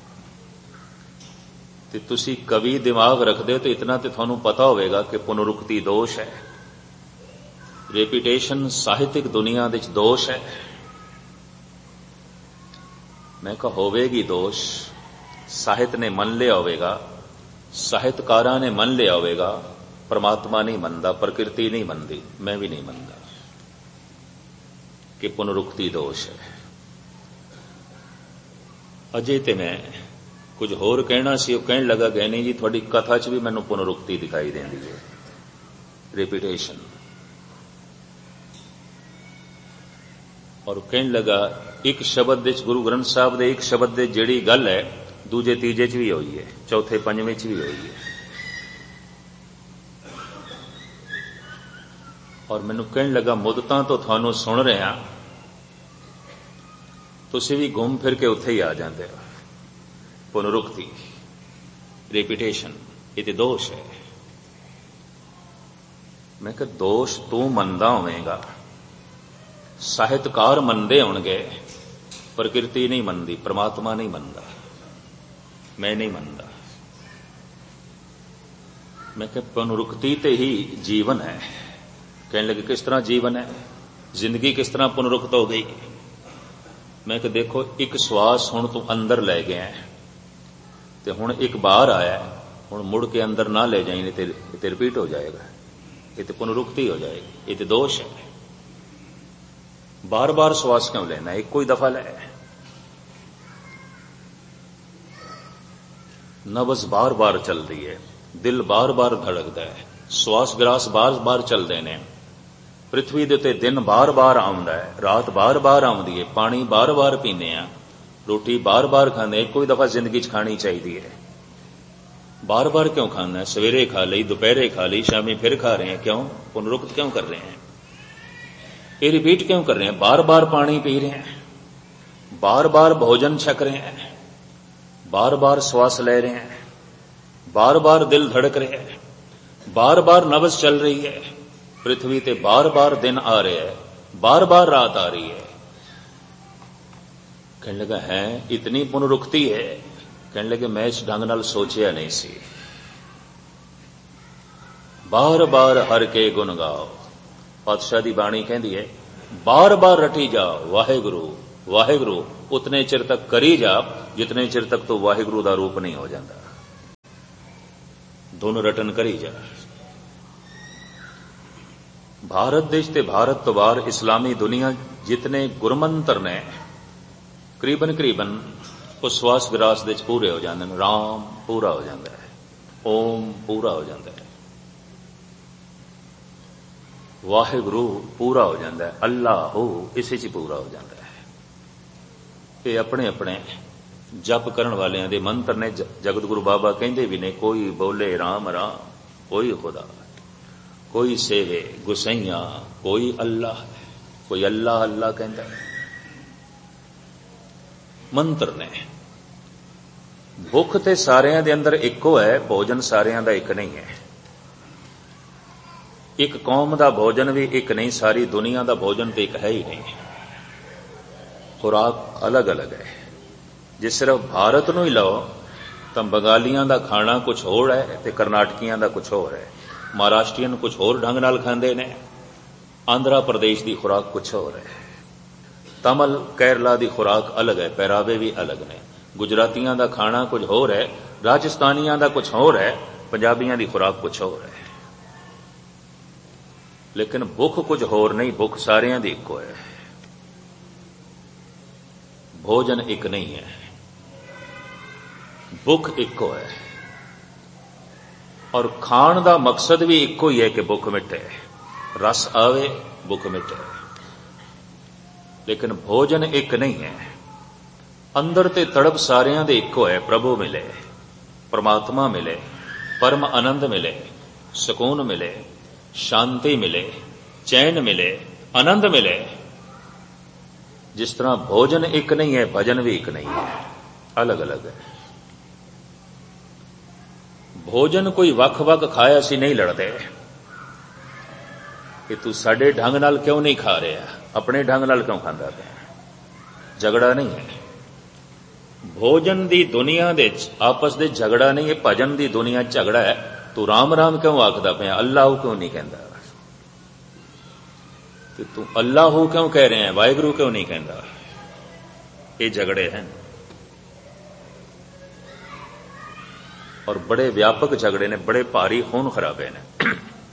ਤੇ ਤੁਸੀਂ ਕਵੀ ਦਿਮਾਗ ਰੱਖਦੇ ਹੋ ਤੇ ਇਤਨਾ ਤੇ ਤੁਹਾਨੂੰ ਪਤਾ ਹੋਵੇਗਾ ਕਿ ਪੁਨਰੁਕਤੀ ਦੋਸ਼ ਹੈ, ਰੈਪੀਟੇਸ਼ਨ ਸਾਹਿਤਿਕ ਦੁਨੀਆ ਦੇ ਵਿੱਚ ਦੋਸ਼ ਹੈ। ਮੈਂ ਕਿਹਾ ਹੋਵੇਗੀ ਦੋਸ਼, ਸਾਹਿਤ ਨੇ ਮੰਨ ਲਿਆ ਹੋਵੇਗਾ, ਸਾਹਿਤਕਾਰਾਂ ਨੇ ਮੰਨ ਲਿਆ ਹੋਵੇਗਾ, ਪਰਮਾਤਮਾ ਨਹੀਂ ਮੰਨਦਾ, ਪ੍ਰਕਿਰਤੀ ਨਹੀਂ ਮੰਨਦੀ, ਮੈਂ ਵੀ ਨਹੀਂ ਮੰਨਦਾ ਕਿ ਪੁਨਰੁਕਤੀ ਦੋਸ਼ ਹੈ। ਅਜੇ ਤੇ ਮੈਂ ਕੁਝ ਹੋਰ ਕਹਿਣਾ ਸੀ, ਉਹ ਕਹਿਣ ਲੱਗਾ, ਗਏ ਨਹੀਂ ਜੀ, ਤੁਹਾਡੀ ਕਥਾ ਚ ਵੀ ਮੈਨੂੰ ਪੁਨਰੁਕਤੀ ਦਿਖਾਈ ਦਿੰਦੀ ਹੈ, ਰੈਪੀਟੇਸ਼ਨ। ਔਰ ਕਹਿਣ ਲੱਗਾ, ਇੱਕ ਸ਼ਬਦ ਦੇ ਚ ਗੁਰੂ ਗ੍ਰੰਥ ਸਾਹਿਬ ਦੇ ਇੱਕ ਸ਼ਬਦ ਦੇ ਜਿਹੜੀ ਗੱਲ ਹੈ, ਦੂਜੇ ਤੀਜੇ ਚ ਵੀ ਹੋਈ ਹੈ, ਚੌਥੇ ਪੰਜਵੇਂ ਚ ਵੀ ਹੋਈ ਹੈ। ਔਰ ਮੈਨੂੰ ਕਹਿਣ ਲੱਗਾ, ਮੁੱਦਤਾਂ ਤੋਂ ਤੁਹਾਨੂੰ ਸੁਣ ਰਿਹਾ, ਤੁਸੀਂ ਵੀ ਘੁੰਮ ਫਿਰ ਕੇ ਉੱਥੇ ਹੀ ਆ ਜਾਂਦੇ ਹੋ। ਪੁਨਰੁਕਤੀ, ਰੈਪੀਟੇਸ਼ਨ, ਇਹ ਤੇ ਦੋਸ਼ ਹੈ। ਮੈਂ ਕਿਹਾ, ਦੋਸ਼ ਤੂੰ ਮੰਨਦਾ ਹੋਵੇਂਗਾ, ਸਾਹਿਤਕਾਰ ਮੰਨਦੇ ਹੋਣਗੇ, ਪ੍ਰਕਿਰਤੀ ਨਹੀਂ ਮੰਨਦੀ, ਪਰਮਾਤਮਾ ਨਹੀਂ ਮੰਨਦਾ, ਮੈਂ ਨਹੀਂ ਮੰਨਦਾ। ਮੈਂ ਕਿਹਾ, ਪੁਨਰੁਕਤੀ ਤੇ ਹੀ ਜੀਵਨ ਹੈ। ਕਹਿਣ ਲੱਗੇ, ਕਿਸ ਤਰ੍ਹਾਂ ਜੀਵਨ ਹੈ, ਜ਼ਿੰਦਗੀ ਕਿਸ ਤਰ੍ਹਾਂ ਪੁਨਰੁਕਤ ਹੋ ਗਈ? ਮੈਂ ਕਿਹਾ, ਦੇਖੋ, ਇੱਕ ਸਵਾਸ ਹੁਣ ਤੂੰ ਅੰਦਰ ਲੈ ਗਿਆ ਤੇ ਹੁਣ ਇੱਕ ਬਾਹਰ ਆਇਆ, ਹੁਣ ਮੁੜ ਕੇ ਅੰਦਰ ਨਾ ਲੈ ਜਾਈਂ, ਤੇ ਤੇ ਰਿਪੀਟ ਹੋ ਜਾਏਗਾ, ਇਹ ਤੇ ਪੁਨਰੁਕਤੀ ਹੋ ਜਾਏਗੀ, ਇਹ ਤੇ ਦੋਸ਼ ਹੈ। ਬਾਰ ਬਾਰ ਸਵਾਸ ਕਿਉਂ ਲੈਣਾ, ਇੱਕੋ ਹੀ ਦਫਾ ਲੈ। ਨਬਜ਼ ਬਾਰ ਬਾਰ ਚੱਲਦੀ ਹੈ, ਦਿਲ ਬਾਰ ਬਾਰ ਧੜਕਦਾ ਹੈ, ਸਵਾਸ ਗਰਾਸ ਬਾਰ ਬਾਰ ਚੱਲਦੇ ਨੇ, ਪ੍ਰਿਥਵੀ ਦੇ ਉੱਤੇ ਦਿਨ ਬਾਰ ਬਾਰ ਆਉਂਦਾ ਹੈ, ਰਾਤ ਬਾਰ ਬਾਰ ਆਉਂਦੀ ਹੈ, ਪਾਣੀ ਬਾਰ ਬਾਰ ਪੀਂਦੇ ਆ, ਰੋਟੀ ਬਾਰ ਬਾਰ ਖਾਂਦੇ, ਇੱਕੋ ਹੀ ਦਫਾ ਜ਼ਿੰਦਗੀ ਚ ਖਾਣੀ ਚਾਹੀਦੀ ਹੈ। ਬਾਰ ਬਾਰ ਕਿਉਂ ਖਾਣਾ? ਸਵੇਰੇ ਖਾ ਲਈ, ਦੁਪਹਿਰੇ ਖਾ ਲਈ, ਸ਼ਾਮੀ ਫਿਰ ਖਾ ਰਹੇ हैं, क्यों? पुनरुक्त क्यों कर रहे हैं? ये रिपीट क्यों कर रहे हैं? बार बार पानी पी रहे हैं, बार बार भोजन छक रहे हैं, बार बार श्वास ले रहे हैं, बार बार दिल धड़क रहे हैं, बार बार नब्ज चल रही है, पृथ्वी ते बार बार दिन आ रहे हैं, बार बार रात आ रही है। कहने लगा है इतनी पुनरुक्ति है? कहने लगे मैं इस ढंग नाल सोचिया नहीं सी। बार बार हर के गुण गाओ, पातशाह दी बाणी कहती है बार बार रटी जाओ वाहेगुरु वाहेगुरु, उतने चिर तक करी जा जितने चिर तक तो वाहेगुरु दा रूप नहीं हो जाता। धुन रटन करी जा। भारत देश ते भारत तो बाहर इस्लामी दुनिया जितने गुरमंत्र ने करीबन करीबन उस श्वास विरास दे पूरे हो जाते हैं। राम पूरा हो जाता है, ओम पूरा हो जाता है, वाहिगुरु पूरा हो जाता है, अल्लाह हो इसे च पूरा हो जाता है। ये अपने अपने जप करन वालियां दे मंत्र ने। जगत गुरु बाबा कहंदे भी ने, कोई बोले राम राम कोई खुदा, कोई सेवे गुसैया कोई अल्लाह, कोई अल्लाह अल्लाह कहंदा है। मंत्र ने। भुख ते सारियां दे अंदर इक्को है, भोजन सारियां दा एक नहीं है। एक कौम दा भोजन भी एक नहीं, सारी दुनिया दा भोजन तो एक है ही नहीं। खुराक अलग अलग है। जे सिर्फ भारत नूं ही लो तो बंगालियां दा खाना कुछ होर है ते कर्नाटकियां दा कुछ होर है। महाराष्ट्रियन कुछ होर ढंग नाल खांदे ने, आंध्रा प्रदेश दी खुराक कुछ होर है, तमिल केरला दी खुराक अलग है, पहरावे भी अलग ने। गुजरातियां दा खाना कुछ होर है, राजस्थानियां दा कुछ होर है, पंजाबियां दी खुराक कुछ होर है। लेकिन भुख कुछ होर नहीं, भुख सारियां दी इक्को है। भोजन एक नहीं है, भुख इक्को है। और खाण दा मकसद भी इक्को ही है कि भुख मिटे, रस आवे भुख मिटे। लेकिन भोजन एक नहीं है। अंदर ते तड़प सारियां दे इक्को है। प्रभु मिले, परमात्मा मिले, परम आनंद मिले, सुकून मिले, शांति मिले, चैन मिले, आनंद मिले। जिस तरह भोजन एक नहीं है, भजन भी एक नहीं है, अलग अलग है। भोजन कोई वख वख खाए असी नहीं लड़ते कि तू साडे ढंग नाल क्यों नहीं खा रहा, अपने ढंग नाल क्यों खांदा पिया। झगड़ा नहीं है। भोजन दी दुनिया दे आपस दे झगड़ा नहीं है, भजन दी दुनिया झगड़ा है। तू राम राम क्यों आखदा पिया, अल्लाह क्यों नहीं कहंदा, कि तू अल्लाह हो क्यों कह रहे हैं, वाहिगुरु क्यों नहीं कहंदा। ये झगड़े हैं और बड़े व्यापक झगड़े ने, बड़े भारी खून खराबे ने।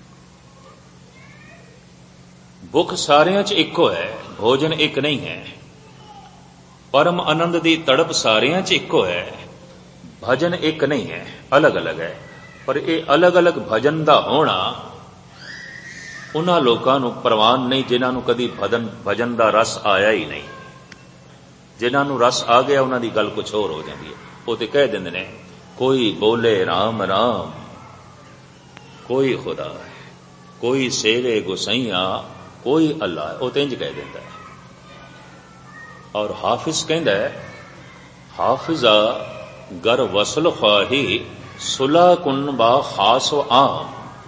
भुख सारियां च इक्को है, भोजन एक नहीं है। परम आनंद दी तड़प सारियां च इक्को है, भजन एक नहीं है, अलग अलग है। पर यह अलग अलग भजन दा होना उन्हां लोकां नूं परवान नहीं जिन्हां नूं कदी भजन भजन दा रस आया ही नहीं। जिन्हां नूं रस आ गया उन्हां दी गल कुछ होर हो जाती है। वो तो कह दिंदे ने, कोई बोले राम राम कोई खुदा है, कोई सेवे गुसैया कोई अल्लाह है। वो तो इंज कह दिंदा है। और हाफिज कहंदा है, हाफिजा गर वसल ख्वाही सुला कुन बा खास आम।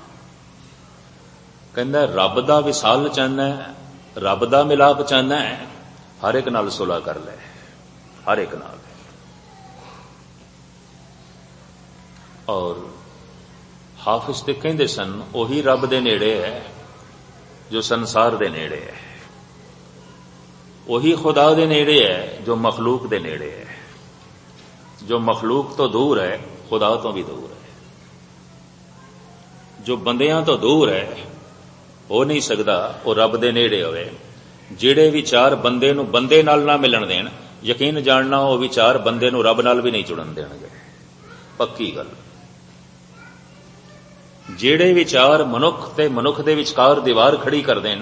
कहंदा रब दा विसाल चाहना है, रब दा मिलाप चाहना है, हर एक नाल सुलह कर ले, हर एक नाल। और हाफिज ते कहंदे सन, ओही रब दे नेड़े है जो संसार दे नेड़े है, वही खुदा दे नेड़े है जो मखलूक दे नेड़े है। जो मखलूक तो दूर है, खुदा तो भी दूर है। जो बंदियां तो दूर है, हो नहीं सकता वो रब दे नेड़े होवे। ਜਿਹੜੇ विचार बंदे नूं बंदे नाल ना मिलन देण, यकीन जानना वो विचार बंदे नूं रब नाल भी नहीं जुड़न देणगे, पक्की गल। ਜਿਹੜੇ विचार मनुख ते मनुख दे विचकार दीवार खड़ी कर देन,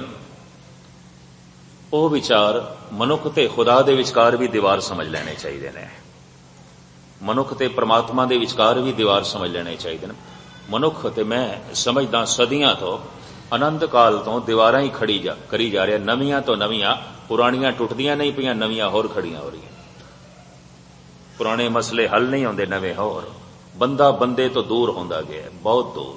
ਉਹ विचार मनुख ते खुदा दे विचकार भी दीवार समझ लेने चाहिए ने। मनुख ते परमात्मा दे विचकार भी दीवार समझ लेने चाहिए ने। मनुख ते मैं समझदा सदियां तो अनंत काल तो दीवारां ही खड़ी जा करी जा रहा, नवीआं तो नवीआं, पुरानियां टुटदियां नहीं पियां, नवीआं होर खड़ियां हो रही। पुराने मसले हल नहीं होंदे, नवे होर। बंदा बंदे तो दूर होंदा गया, बहुत दूर।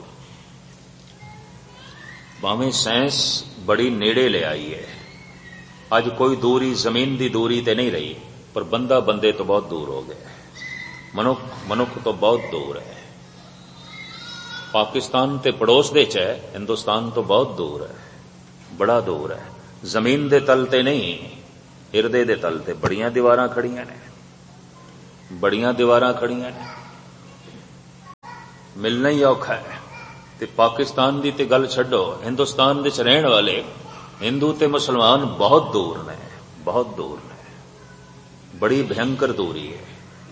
भावें साइंस बड़ी नेड़े ले आई है, अज कोई दूरी जमीन की दूरी ते नहीं रही, पर बंदा बंदे तो बहुत दूर हो गया। मनुख मनुख तो बहुत दूर है। पाकिस्तान ते पड़ोस दे च है, हिंदुस्तान तो बहुत दूर है, बड़ा दूर है। जमीन दे तल ते नहीं, हिरदे दे तल ते बड़ियां दीवारां खड़ियां ने, बड़ियां दीवारां खड़ियां ने। मिलना ही औखा है। ते पाकिस्तान की तो गल छड्डो, हिंदुस्तान विच रहण वाले हिंदू ते मुसलमान बहुत दूर ने, बहुत दूर ने, बड़ी भयंकर दूरी है।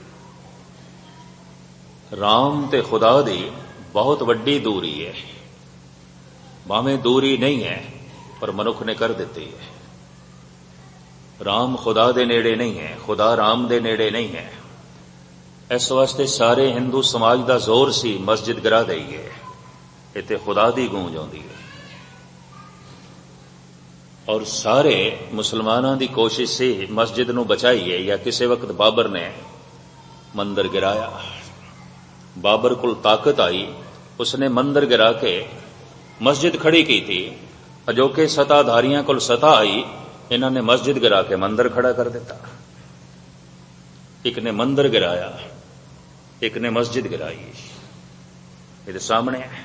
राम ते खुदा दी बहुत वड्डी दूरी है। भावें दूरी नहीं है पर मनुख ने कर दी है। राम खुदा दे नेड़े नहीं है, खुदा राम दे नेड़े नहीं है। इस वास्ते सारे हिंदू समाज का जोर सी मस्जिद गिरा दईए, इत्थे खुदा दी गूंज आउंदी है। और सारे मुसलमानों की कोशिश से मस्जिद नूं बचाईए। या किसी वक्त बाबर ने मंदिर गिराया, बाबर को ताकत आई, उसने मंदिर गिरा के मस्जिद खड़ी की थी। अजोके सत्ताधारियों को सत्ता आई, इन्होंने मस्जिद गिरा के मंदिर खड़ा कर दिता। एक ने मंदिर गिराया, एक ने मस्जिद गिराई। ये सामने है।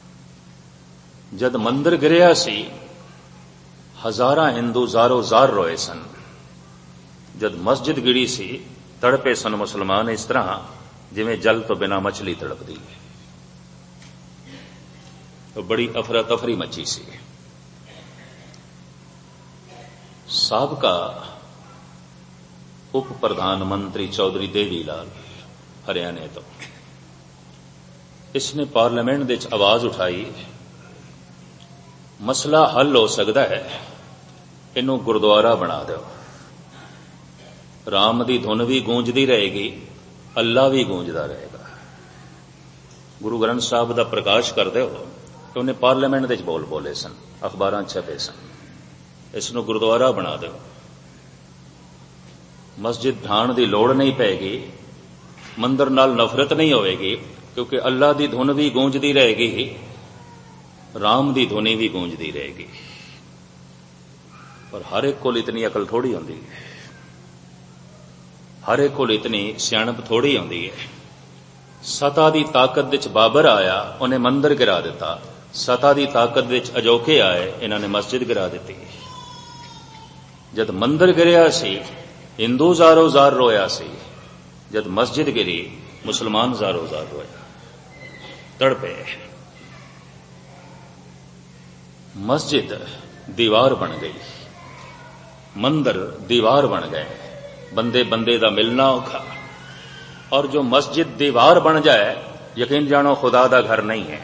जद मंदिर गिरिया सी, हजारां हिंदू जारो जार रोए सन। जद मस्जिद गिरी सी, तड़पे सन मुसलमान इस तरह जिवें जल तो बिना मछली तड़पदी है। तो बड़ी अफरा तफरी मची सी। साबका उप प्रधानमंत्री चौधरी देवी लाल हरियाणे तो, इसने पार्लियामेंट विच आवाज उठाई, मसला हल हो सकता है, इनू गुरुद्वारा बना दो। राम की धुन भी गूंजदी रहेगी, अल्लाह भी गूंजदा रहेगा। गुरु ग्रंथ साहब का प्रकाश कर दो। तो उन्हें पार्लियामेंट विच बोल बोले सन, अखबारां छपे सन, इसनू गुरुद्वारा बना दो। मस्जिद ढाण की लोड़ नहीं पैगी, मंदिर नाल नफरत नहीं होगी, क्योंकि अल्लाह की धुन भी गूंजदी रहेगी, राम की धुनी भी गूंजदी रहेगी। पर हर एक को इतनी अकल थोड़ी होंदी है, हर एक को इतनी सियाणप थोड़ी होंदी है। सता की ताकत विच बाबर आया, उन्हें मंदिर गिरा दिता। सता की ताकत विच अजोके आए, इन्होंने मस्जिद गिरा दी। जद मंदिर गिरिया सी, हिंदू जारो जार रोया सी। जद मस्जिद गिरी, मुसलमान जारो जार रोया, तड़पे। मस्जिद दीवार बन गई, मंदिर दीवार बन गए, बंदे बंदे दा मिलना औखा। और जो मस्जिद दीवार बन जाए, यकीन जानो खुदा दा घर नहीं है।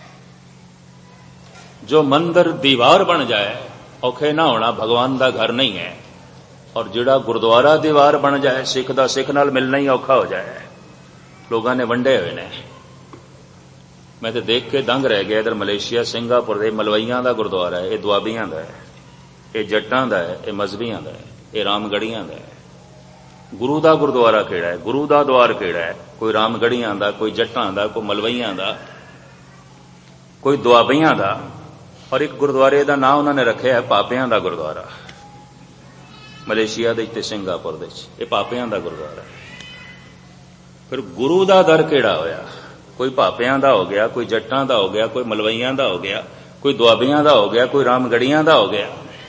जो मंदिर दीवार बन जाए, औखे ना होना भगवान दा घर नहीं है। और जिहड़ा गुरुद्वारा दीवार बन जाए, सिख दा सिख नाल मिलना ही औखा हो जाए। लोगों ने वंडे हुए ने, मैं तो देख के दंग रह गया। इधर मलेशिया सिंगापुर दे मलवईयां दा गुरुद्वारा है, ये दुआबियां दा है, ये जट्टां दा है, ये मजहबियां दा है, ये रामगढ़ियां दा है। गुरु दा गुरुद्वारा केड़ा है, गुरु दा द्वार केड़ा है? कोई रामगढ़ियां दा, कोई जट्टां दा, कोई मलवईयां दा, कोई दुआबियां दा। और एक गुरुद्वारे का नाम उन्होंने रखा है पापियां दा गुरुद्वारा। मलेशिया दे ते सिंगापुर दे ये पापियां दा गुरुद्वारा है। फिर गुरु दा दर केड़ा होया? कोई पापियां दा हो गया, कोई जट्टां दा हो गया, कोई मलवईयां दा हो गया, कोई दुआबियां दा हो गया, कोई रामगढ़ियां दा हो गया।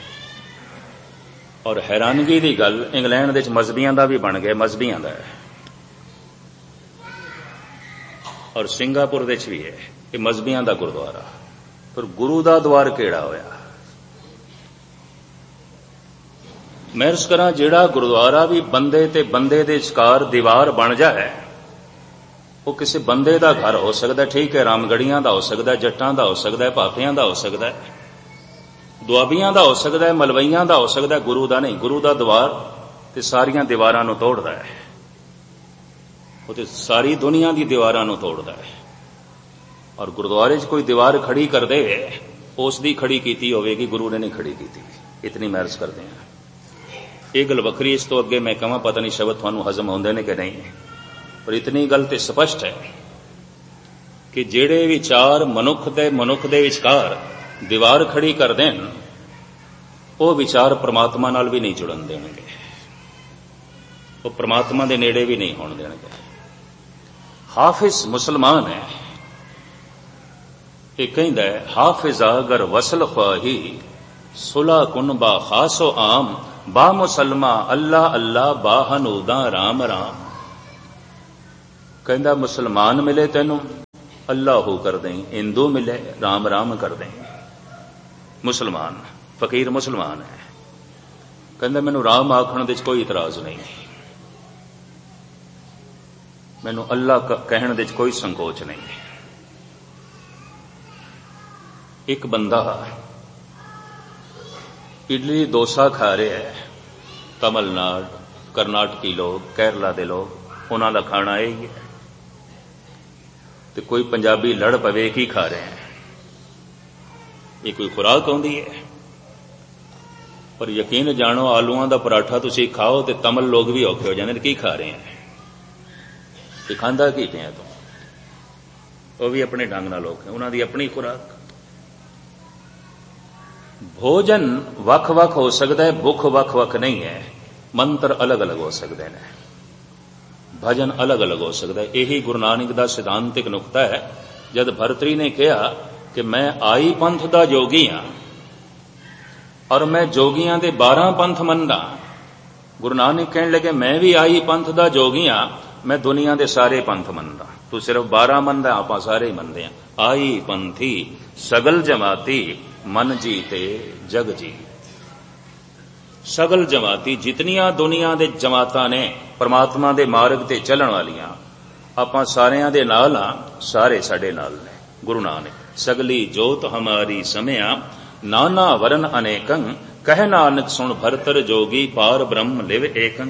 और हैरानगी की गल, इंग्लैंड दे मजहबियां दा भी बन गया, मजहबियां दा है। और सिंगापुर दे भी है, ये मजहबियां दा गुरुद्वारा। फिर गुरु दा द्वार केड़ा होया? मैं अर्ज करा, जिहड़ा गुरुद्वारा भी बंदे ते बंदे दे विचकार दीवार बन जाए, वो किसी बंदे दा घर हो सकता है, ठीक है, रामगढ़ियां दा हो सकता है, जट्टां दा हो सकता है, पापियां दा हो सकता है, दुआबियां दा हो सकता है, मलवईयां दा हो सकता है, गुरु दा नहीं। गुरु दा द्वार ते सारियां दीवारां नूं तोड़दा है, वो ते सारी दुनिया दी दीवारां नूं तोड़दा है। और गुरुद्वारे च कोई दीवार खड़ी कर दे, उस दी खड़ी कीती होवेगी, गुरु ने नहीं खड़ी कीती। इतनी मैं अर्ज करदे हां। ये गल वखरी, इस तो अगे मैं कहां पता नहीं शब्द तुहानूं हजम होंदे ने कि नहीं, पर इतनी गल ते स्पष्ट है कि जिहड़े विचार मनुख दे मनुख दे विचकार दीवार खड़ी कर देन, वो विचार परमात्मा नाल भी नहीं जुड़न देणगे, वो परमात्मा दे नेड़े भी नहीं होण देणगे। हाफिज मुसलमान है, ये कहंदा है, हाफिजा अगर वसल ख्वाही सुला कुन बा खासो आम, बा मुसलमा अल्लाह अल्लाह बा हनूदा राम राम। कहंदा मुसलमान मिले तेनू अल्लाहू कर दें, हिंदू मिले राम राम कर दें। मुसलमान फकीर मुसलमान है, कहते मैनू राम आखण दे कोई इतराज नहीं, मैनू अल्लाह कहण दे कोई संकोच नहीं। एक बंदा इडली डोसा खा रहा है, तमिलनाडु करनाटकी लोग, केरला के लोग, उन्हों का खाना यही है, तो कोई पंजाबी लड़ पवे की खा रहे हैं, ये कोई खुराक आउंदी है? पर यकीन जानो आलूआं दा पराठा तुसीं खाओ तो तमिल लोग भी औखे हो जाते की खा रहे हैं, ये खांदा की पिया तू, वो भी अपने ढंग नाल लोग, उन्हों की अपनी खुराक। भोजन वख वख हो सकता है, भुख वख वख नहीं है, मंत्र अलग अलग हो सकते हैं, भजन अलग अलग हो सकता है। यही गुरु नानक का सिद्धांतिक नुकता है। जब भरतरी ने कहा कि मैं आई पंथ का जोगी हाँ और मैं जोगियां दे बारह पंथ मनदा, गुरु नानक कहने लगे मैं भी आई पंथ का जोगी हाँ, मैं दुनिया के सारे पंथ मनदा, तू सिर्फ बारह मनदा, आप सारे ही मनदे हैं। आई पंथी सगल जमाती मन जीते जग जीत। सगल जमाती जितनियां दुनिया दे जमातां ने परमात्मा दे मार्ग ते चलण वालियां, आपां सारियां दे नाल हां, सारे साडे नाल ने। गुरु नानक सगली जोत हमारी समया, नाना वरन अनेकं, कह नानक सुन भरतर जोगी, पार ब्रह्म लिव एकं।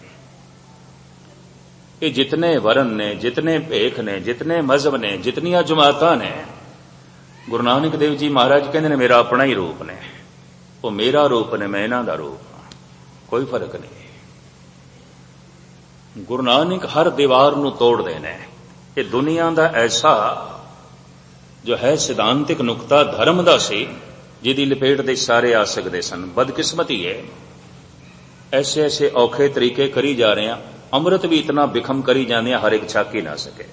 ये जितने वरन ने, जितने भेख ने, जितने मजहब ने, जितनियां जमातां ने, गुरु नानक देव जी महाराज कहते ने मेरा अपना ही रूप ने, वो मेरा रूप ने, मैं इन्हां दा रूप हां, कोई फर्क नहीं। गुरु नानक हर दीवार नूं तोड़ देने। ये दुनिया दा ऐसा जो है सिद्धांतिक नुकता धर्म दा सी, जिहदी लपेट दे सारे आ सकते सन। बदकिस्मती है, ऐसे ऐसे औखे तरीके करी जा रहे हैं, अमृत भी इतना बिखम करी जाते हैं, हर एक छक ही ना सके।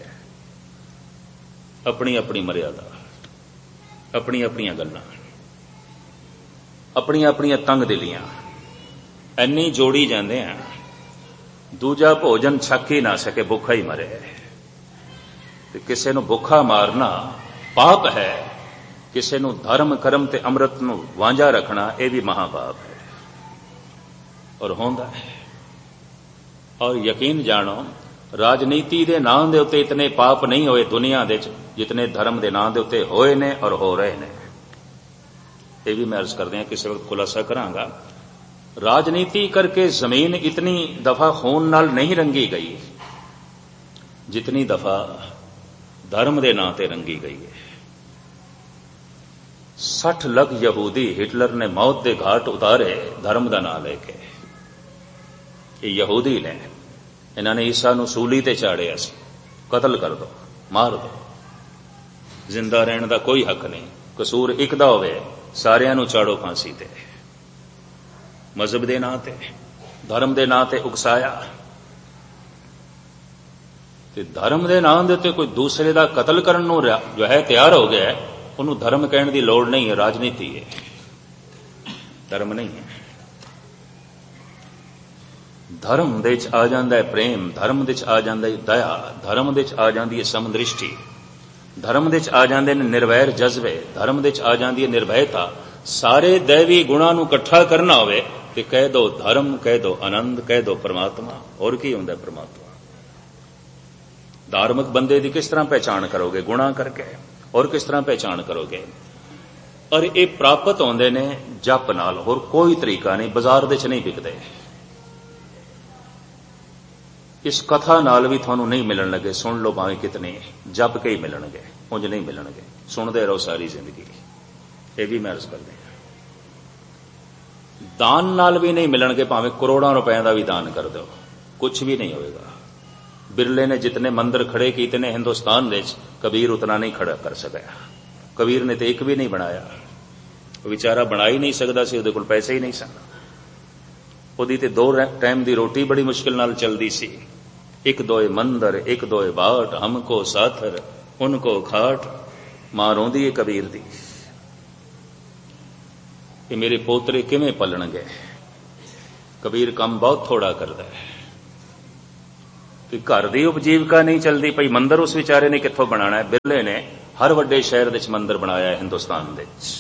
अपनी अपनी मर्यादा, अपनी अपनी गल्लां, अपनी अपनी तंग दिलियां इन्नी जोड़ी जाते हैं, दूजा भोजन छक ही ना सके, भुखा ही मरे। किसी नूं भुखा मारना पाप है, किसी नूं धर्म कर्म ते अमृत नूं वांझा रखना यह भी महापाप है और होंदा है। और यकीन जानो राजनीति के नाम के उत्ते इतने पाप नहीं होए दुनिया दे जितने धर्म के नाम के उत्ते होए ने और हो रहे ने। यह भी मैं अर्ज करदे हां, किसी वक्त खुलासा करांगा। राजनीति करके जमीन इतनी दफा खून नाल नहीं रंगी गई जितनी दफा धर्म के नाम से रंगी गई है। सठ लख यहूदी हिटलर ने मौत के घाट उतारे धर्म का नाम लेके। ये यहूदी ने, इन्होंने ईसा नूं सूली ते चाड़िया सी, कतल कर दो, मार दो, जिंदा रहने का कोई हक नहीं, कसूर एक दा होवे सारियां नूं चाड़ो फांसी ते। मजहब के नां ते, धर्म के नां ते उकसाया, ते धर्म के नाम दे उत्ते कोई दूसरे का कतल करन नूं जो है तैयार हो गया, उन्होंने धर्म कहने की लोड़ नहीं है, राजनीति है, धर्म नहीं है। धर्म दे च आ जांदा है प्रेम, धर्म दे च आ जांदा है दया, धर्म दे च आ जांदी है समदृष्टि, धर्म दे च आ जांदे ने निर्वैर जज्बे, धर्म दे च आ जांदी है निर्भयता। सारे दैवी गुणां नूं इकट्ठा करना होवे ते कह दो धर्म, कह दो आनंद, कह दो परमात्मा। और की हुंदा परमात्मा? धार्मिक बंदे की किस तरह पहचान करोगे? गुणा करके। और किस तरह पहचान करोगे? और ये प्राप्त होंदे ने जप नाल, होर कोई तरीका नहीं, बाजार दे च नहीं बिकदे। इस कथा नाल भी थानू नहीं मिलन लगे, सुन लो भावें कितने, जप के ही मिलणगे, उंज नहीं मिलणगे, सुनते रहो सारी जिंदगी। ये भी मैं अर्ज कर दें, दान नाल भी नहीं मिलणगे, भावें करोड़ों रुपए का भी दान कर दो, कुछ भी नहीं होएगा। बिरले ने जितने मंदिर खड़े किए ने हिंदुस्तान दे, कबीर उतना नहीं खड़ा कर सका। कबीर ने तो एक भी नहीं बनाया, बेचारा बना ही नहीं सकता सी, उहदे कोल पैसे ही नहीं सन। उहदी ते दो टाइम की रोटी बड़ी मुश्किल नाल चलदी सी। एक दोए मंदिर, एक दोए बाट, हमको साथर उनको खाट, मां रोंदी है कबीर दी कि मेरे पोतरे किवें पलणगे। कबीर काम बहुत थोड़ा करता है, कि घर की उपजीविका नहीं चलती पई, मंदिर उस विचारे ने कित्थों बनाना है। बिरले ने हर वड्डे शहर विच मंदिर बनाया है हिंदुस्तान दे विच,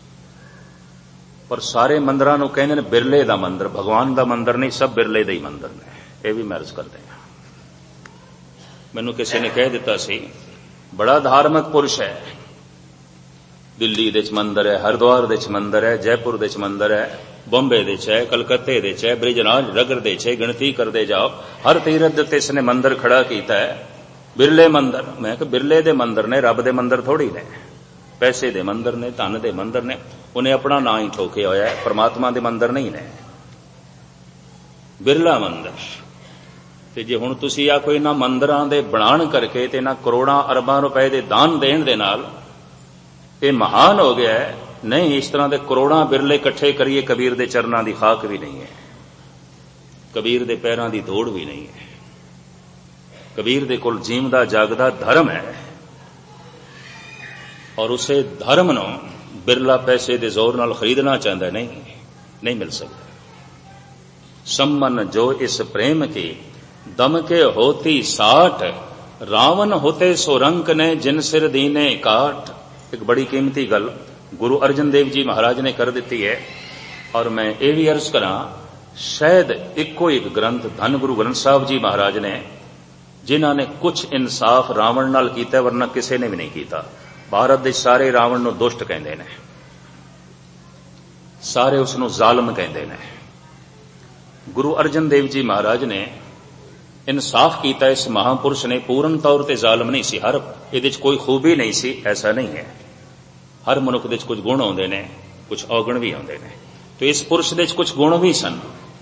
पर सारे मंदिरां नूं कहंदे ने बिरले दा मंदिर, भगवान दा मंदिर नहीं, सब बिरले दे ही मंदिर ने। यह भी मैं अर्ज करदे हां। मैनूं किसी ने कह दिता सी बड़ा धार्मिक पुरुष है, दिल्ली दे मंदिर है, हरिद्वार दे मंदिर है, जयपुर दे मंदिर है, बॉम्बे दे है, कलकत्ते दे है, ब्रिजराज रगड़ दे है, गिणती करते जाओ, हर तीरथ ते इसने मंदिर खड़ा किया है, बिरले मंदिर। मैं कि बिरले दे मंदिर ने, रब दे मंदिर थोड़ी ने, पैसे दे मंदिर ने, धन दे मंदिर ने। उन्हें अपना ना ही ठोके होया है, परमात्मा दे मंदिर नहीं ने, बिरला मंदिर। ते जे हुण तुसीं आ कोई इन्हां मंदिरां दे बनाण करके ते इन्हां करोड़ां अरबां रुपए दे दान देण दे नाल ये महान हो गया है, नहीं, इस तरह के करोड़ां बिरले इकट्ठे करिए, कबीर दे चरनां दी खाक भी नहीं है, कबीर दे पैरां दी दौड़ भी नहीं है। कबीर दे कोल जीवदा जागदा धर्म है, और उसे धर्म नूं बिरला पैसे दे जोर नाल खरीदना चाहता नहीं, नहीं मिल सकता। सम्मन जो इस प्रेम की दम के होती साठ, रावण होते सो रंक ने जिन सिर दीने काठ। एक बड़ी कीमती गल गुरु अर्जन देव जी महाराज ने कर दी है, और मैं ये भी अर्ज करा, शायद इको एक ग्रंथ धन गुरु ग्रंथ साहब जी महाराज ने, जिन्हां ने कुछ इंसाफ रावण नाल कीता, वरना किसी ने भी नहीं किया। भारत दे सारे रावण नूं दुष्ट कहंदे ने, सारे उसनूं जालिम कहंदे ने। गुरु अर्जन देव जी महाराज ने इंसाफ किया, इस महापुरुष ने पूर्ण तौर पर जालिम नहीं सी, हर ये कोई खूबी नहीं सी, ऐसा नहीं है। हर मनुख दे कुछ गुण आउंदे ने, कुछ औगण भी आउंदे ने, तो इस पुरुष दे कुछ गुण भी सन,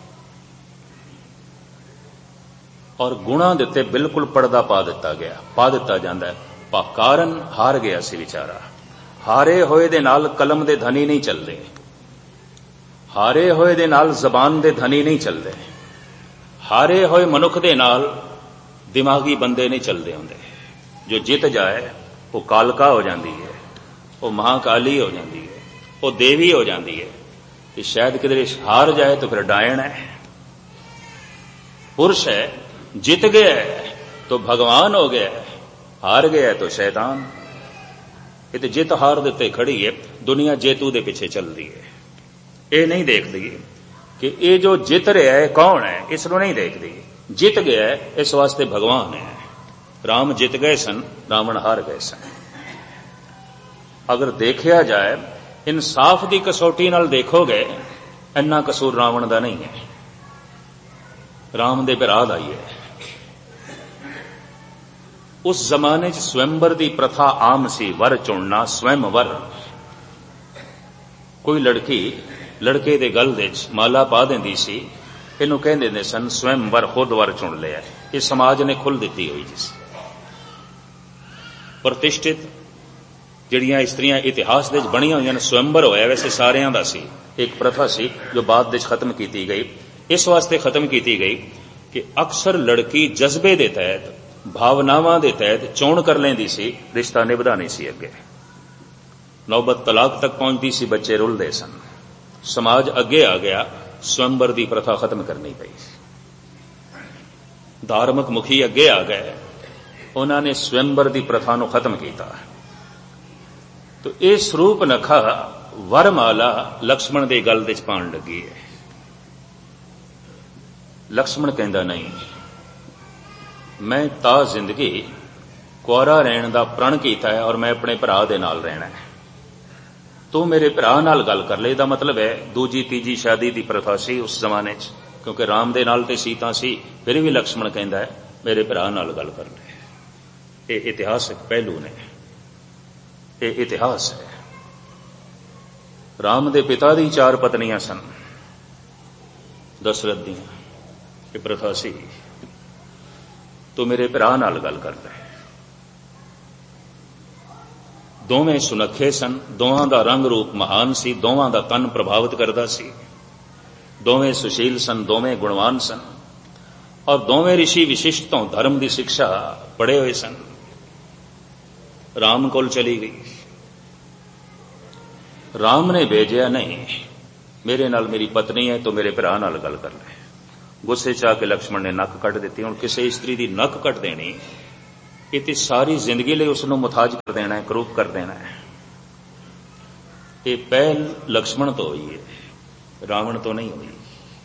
और गुणां दे उत्ते बिल्कुल पर्दा पा दिता गया, पा दिता जांदा है। कारण हार गया सी विचारा, हारे होए दे नाल कलम दे धनी नहीं चलदे, हारे होए दे नाल जबान दे धनी नहीं चलदे, हारे होए मनुख दे नाल दिमागी बंदे नहीं चलदे हुंदे। जो जित जाए वो कालका हो जाती है, वो महाकाली हो जाती है, वो देवी हो जाती है। कि शायद किधरे हार जाए तो फिर डायन है। पुरुष है, जित गया है तो भगवान हो गया है, हार गया है तो शैतान। ये तो जित हार देते खड़ी है, दुनिया जेतू दे पीछे चल रही है। ये नहीं देखती कि ये जो जित रहा है कौन है, इसको नहीं देखती। जित गया है इस वास्ते भगवान है। राम जित गए सन, रावण हार गए सन। अगर देखा जाए इंसाफ की कसौटी नाल देखोगे, इन्ना कसूर रावण का नहीं है, राम दे भरा दा ही है। उस जमाने च स्वयंवर की प्रथा आम सी, वर चुनना, स्वयंवर। कोई लड़की लड़के दे गल दे माला पा देंदी सी, इनू कहंदे सन स्वयंवर, खुद वर चुन लिया। ये समाज ने खुल दी हुई जिस प्रतिष्ठित जिहड़ियां इस्त्रियां इतिहास दे बणियां हुई स्वयंवर होया, वैसे सारियां दा सी। एक प्रथा सी जो बाद दे खत्म की गई। इस वास्ते खत्म की गई कि अक्सर लड़की जज्बे दे तहत, भावनावां दे तहत चोण कर लेंदी सी, रिश्ता निभदा नहीं सी। अगे नौबत तलाक तक पहुंचती सी, बच्चे रुलदे सन। समाज अगे आ गया, स्वयंवर की प्रथा खत्म करनी पई। धार्मिक मुखी अगे आ गए, उन्होंने स्वयंवर की प्रथा को खत्म किया। तो यह स्वरूप नखा वरमाला लक्ष्मण के गल दे पाण लगी है। लक्ष्मण कहंदा नहीं, मैं ता जिंदगी कुआरा रहन का प्रण किया है और मैं अपने भरा दे नाल रहना है। तू मेरे भरा नाल गल कर ले। दा मतलब है दूजी तीजी शादी की प्रथा सी उस जमाने च, क्योंकि राम दे नाल ते सीता सी, फिर भी लक्ष्मण कहंदा है मेरे भरा नाल गल कर ले। ये इतिहासक पहलू ने, ये इतिहास है। राम दे पिता दी चार पत्नियां सन, दशरथ दी, ये प्रथा सी। तो मेरे भरा नाल गल कर ले। दोवें सुनखे सन, दोवां दा रंग रूप महान सी, दोवां दा तन प्रभावित करदा सी, दोवें सुशील सन, दोवें गुणवान सन, और दोवें ऋषि विशिष्ट तो धर्म की शिक्षा पढ़े हुए सन। राम कोल चली गई। राम ने भेजा नहीं, मेरे नाल मेरी पत्नी है तो मेरे भरा नाल गल कर ले। गुस्से च आके लक्ष्मण ने नक कट दी। हुण किसी स्त्री की नक कट देनी ये तो सारी जिंदगी लिए उसनों मुथाज कर देना है, करूप कर देना है। ये पहल लक्ष्मण तो हुई है, रावण तो नहीं हुई।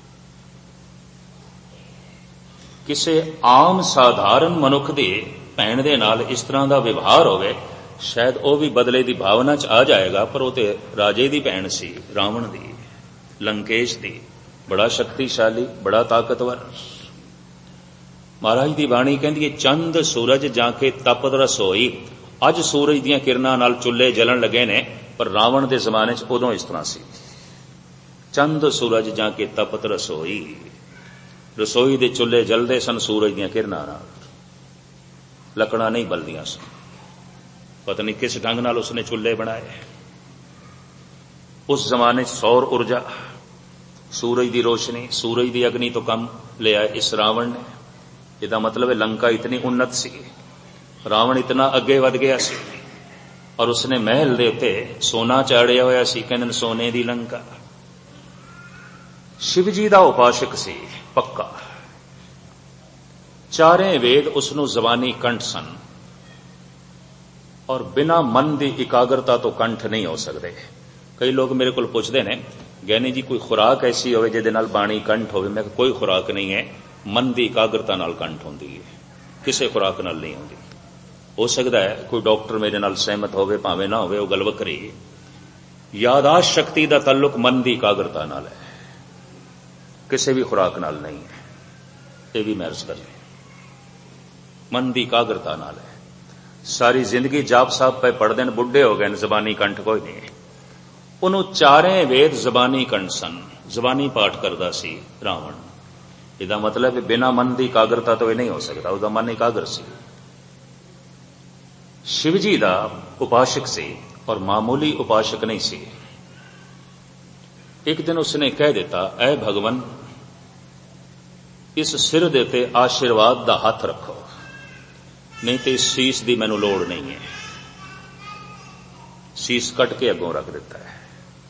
किसी आम साधारण मनुख दे भैन दे नाल इस तरह का व्यवहार होवे, शायद वह भी बदले की भावना च आ जाएगा, पर वो तो राजे की भैन सी, रावण दी, लंकेश दी, बड़ा शक्तिशाली, बड़ा ताकतवर। महाराज की बाणी कहती है, चंद सूरज जाके तपत रसोई। अज सूरज दीयां किरणां नाल चुल्हे जलन लगे ने, पर रावण के जमाने च उदों इस तरह सी। चंद सूरज जाके तपत रसोई, रसोई दे चुल्हे जलदे सन सूरज दीयां किरणां नाल, लकड़ां नहीं बलदियां सन। पता नहीं किस ढंग नाल उसने चुल्हे बनाए। उस जमाने सौर ऊर्जा, सूरज की रोशनी, सूरज की अग्नि तो कम ले आए इस रावण ने। इसका मतलब है लंका इतनी उन्नत सी, रावण इतना अगे वध गया सी, और उसने महल दे उत्ते सोना चाड़िया होया सी, कहंदे सोने की लंका। शिव जी का उपासक सी पक्का, चारे वेद उसनों जबानी कंठ सन, और बिना मन की इकाग्रता तो कंठ नहीं हो सकते। कई लोग मेरे को पूछते हैं, ज्ञानी जी कोई खुराक ऐसी हो जिहदे नाल बाणी कंठ हो? मैं कोई खुराक नहीं है, मन की इकाग्रता नाल कंठ होंदी है, किसी खुराक नाल नहीं होंदी। हो सकता है कोई डॉक्टर मेरे नाल सहमत होवे, भावें ना होवे, वो गल वखरी। यादाश्त शक्ति का ताल्लुक मन की इकाग्रता नाल है, किसी भी खुराक नाल नहीं है। ये भी महर्ज कर ले, मन की इकाग्रता नाल है। सारी जिंदगी जाप साहब पे पढ़ते हैं, बुढ़े हो गए, जबानी कंठ कोई नहीं। उन्होंने चारे वेद जबानी कंठ सन, जबानी पाठ करता सी रावण। इसका मतलब है बिना मन की इकाग्रता तो यह नहीं हो सकता, उसका मन इकाग्र सी। शिव जी का उपासक सी, और मामूली उपासक नहीं सी। एक दिन उसने कह दिता, ऐ भगवन, इस सिर दे ते आशीर्वाद का हाथ रखो, नहीं तो इस सीस की मैनू लोड़ नहीं है। सीस कट के अगों रख दिता है।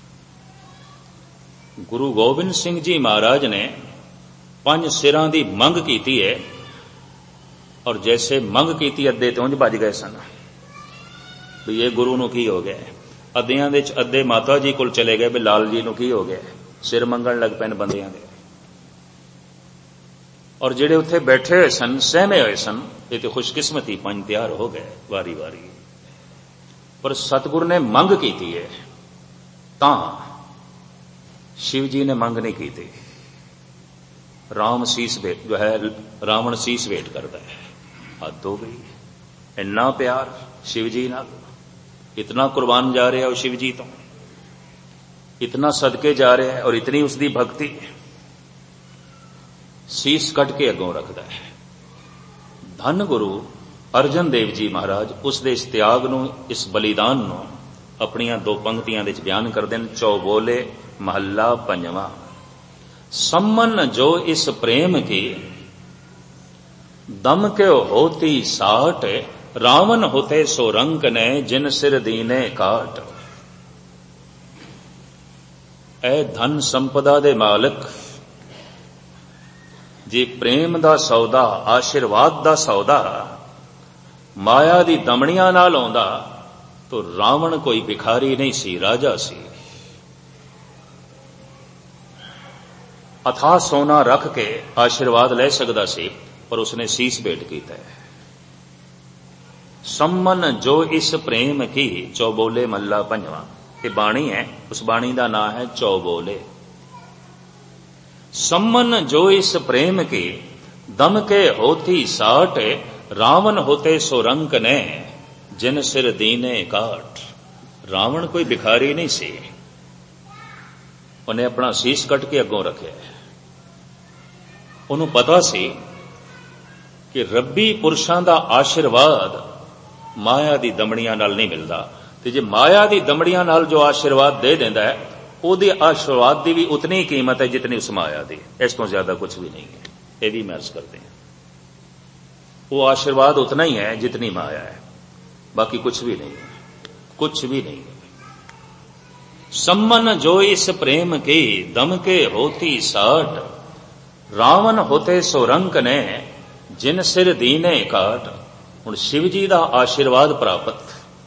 गुरु गोबिंद सिंह जी महाराज ने पंज सिरां की मंग की है, और जैसे मंग की अद्धे तो उंज भज गए सन भी ये गुरु नूं की हो गया। अद्धियां दे अद्धे माता जी कोल चले गए भी लाल जी नूं की हो गया, सिर मंगण लग पैन बंदियां दे। और जेड़े उत्थे बैठे हुए सन, सहमे हुए सन, ये तो खुशकिस्मती पंज तैयार हो गए वारी वारी। पर सतगुरु ने मंग की है, तां शिव जी ने मंग नहीं की थी। राम सीस भेट जो है, रावण सीस भेट करता है। हद हो गई, इन्ना प्यार शिव जी नाल, इतना कुर्बान जा रहा है शिव जी तो, इतना सदके जा रहा है, और इतनी उसकी भक्ति। सीस कट के अगों रखता है। धन गुरु अर्जन देव जी महाराज उस दे इस त्याग नूं, इस बलिदान नूं अपनियां दो पंक्तियां दे बयान करदे ने। चौबोले महला पंजवा, सम्मन जो इस प्रेम की, दम के होती साठ, रावण होते सो रंक ने, जिन सिर दीने काट। ऐ धन संपदा दे मालिक, जे प्रेम दा सौदा, आशीर्वाद दा सौदा माया दी दमड़ियां नाल आउंदा, तो रावण कोई भिखारी नहीं सी, राजा सी। अथाह सोना रख के आशीर्वाद ले सकता सी, पर उसने सीस भेंट किया है। सम्मन जो इस प्रेम की, चौबोले मल्ला पंजवा, ये बाणी है, उस बाणी का नाम है चौबोले। सम्मन जो इस प्रेम की, दम के होती साठ, रावण होते सो रंक ने, जिन सिर दीने काट। रावण कोई भिखारी नहीं सी, उन्हें अपना सीस कट के अगों रखे। उन्होंने पता सी कि रब्बी पुरुषों का आशीर्वाद माया की दमड़ियां नाल नहीं मिलता, तो जे माया की दमड़ियां नाल जो आशीर्वाद दे देंदा है, उहदे आशीर्वाद की भी उतनी कीमत है जितनी उस माया की, इस तो ज्यादा कुछ भी नहीं है। ये भी महर्ज करते हैं, वो आशीर्वाद उतना ही है जितनी माया है, बाकी कुछ भी नहीं है, कुछ भी नहीं है। सम्मन जो इस प्रेम की, दम के होती साठ, ਰਾਵਣ ਹੋਤੇ ਸੋ ਰੰਕ ਨੇ ਜਿਨ ਸਿਰ ਦੀਨੇ ਕਾਟ। ਹੁਣ शिव जी ਦਾ ਆਸ਼ੀਰਵਾਦ ਪ੍ਰਾਪਤ,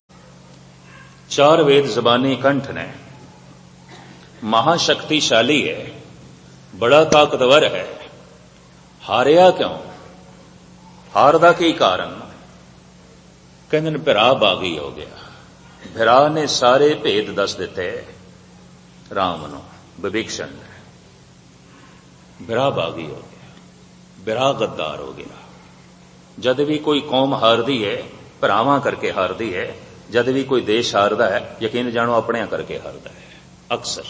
ਚਾਰ ਵੇਦ ਜ਼ਬਾਨੀ ਕੰਠ ਨੇ, ਮਹਾਸ਼ਕਤੀਸ਼ਾਲੀ ਹੈ, ਬੜਾ ਤਾਕਤਵਰ ਹੈ, ਹਾਰਿਆ ਕਿਉਂ? ਹਾਰ ਦਾ ਕੀ ਕਾਰਨ? ਕਹਿੰਦੇ ਨੇ ਭਰਾ ਬਾਗੀ ਹੋ ਗਿਆ। ਭਰਾ ਨੇ ਸਾਰੇ ਭੇਦ ਦੱਸ ਦਿੱਤੇ ਰਾਮ ਨੂੰ, ਵਿਭੀਸ਼ਣ ਨੇ। ਭਰਾ ਬਾਗੀ ਹੋ ਗਿਆ, ਭਰਾ ਗੱਦਾਰ ਹੋ ਗਿਆ। ਜਦ ਵੀ ਕੋਈ ਕੌਮ ਹਾਰਦੀ ਹੈ ਭਰਾਵਾਂ ਕਰਕੇ ਹਾਰਦੀ ਹੈ, ਜਦ ਵੀ ਕੋਈ ਦੇਸ਼ ਹਾਰਦਾ ਹੈ ਯਕੀਨ ਜਾਣੋ ਆਪਣਿਆਂ ਕਰਕੇ ਹਾਰਦਾ ਹੈ। ਅਕਸਰ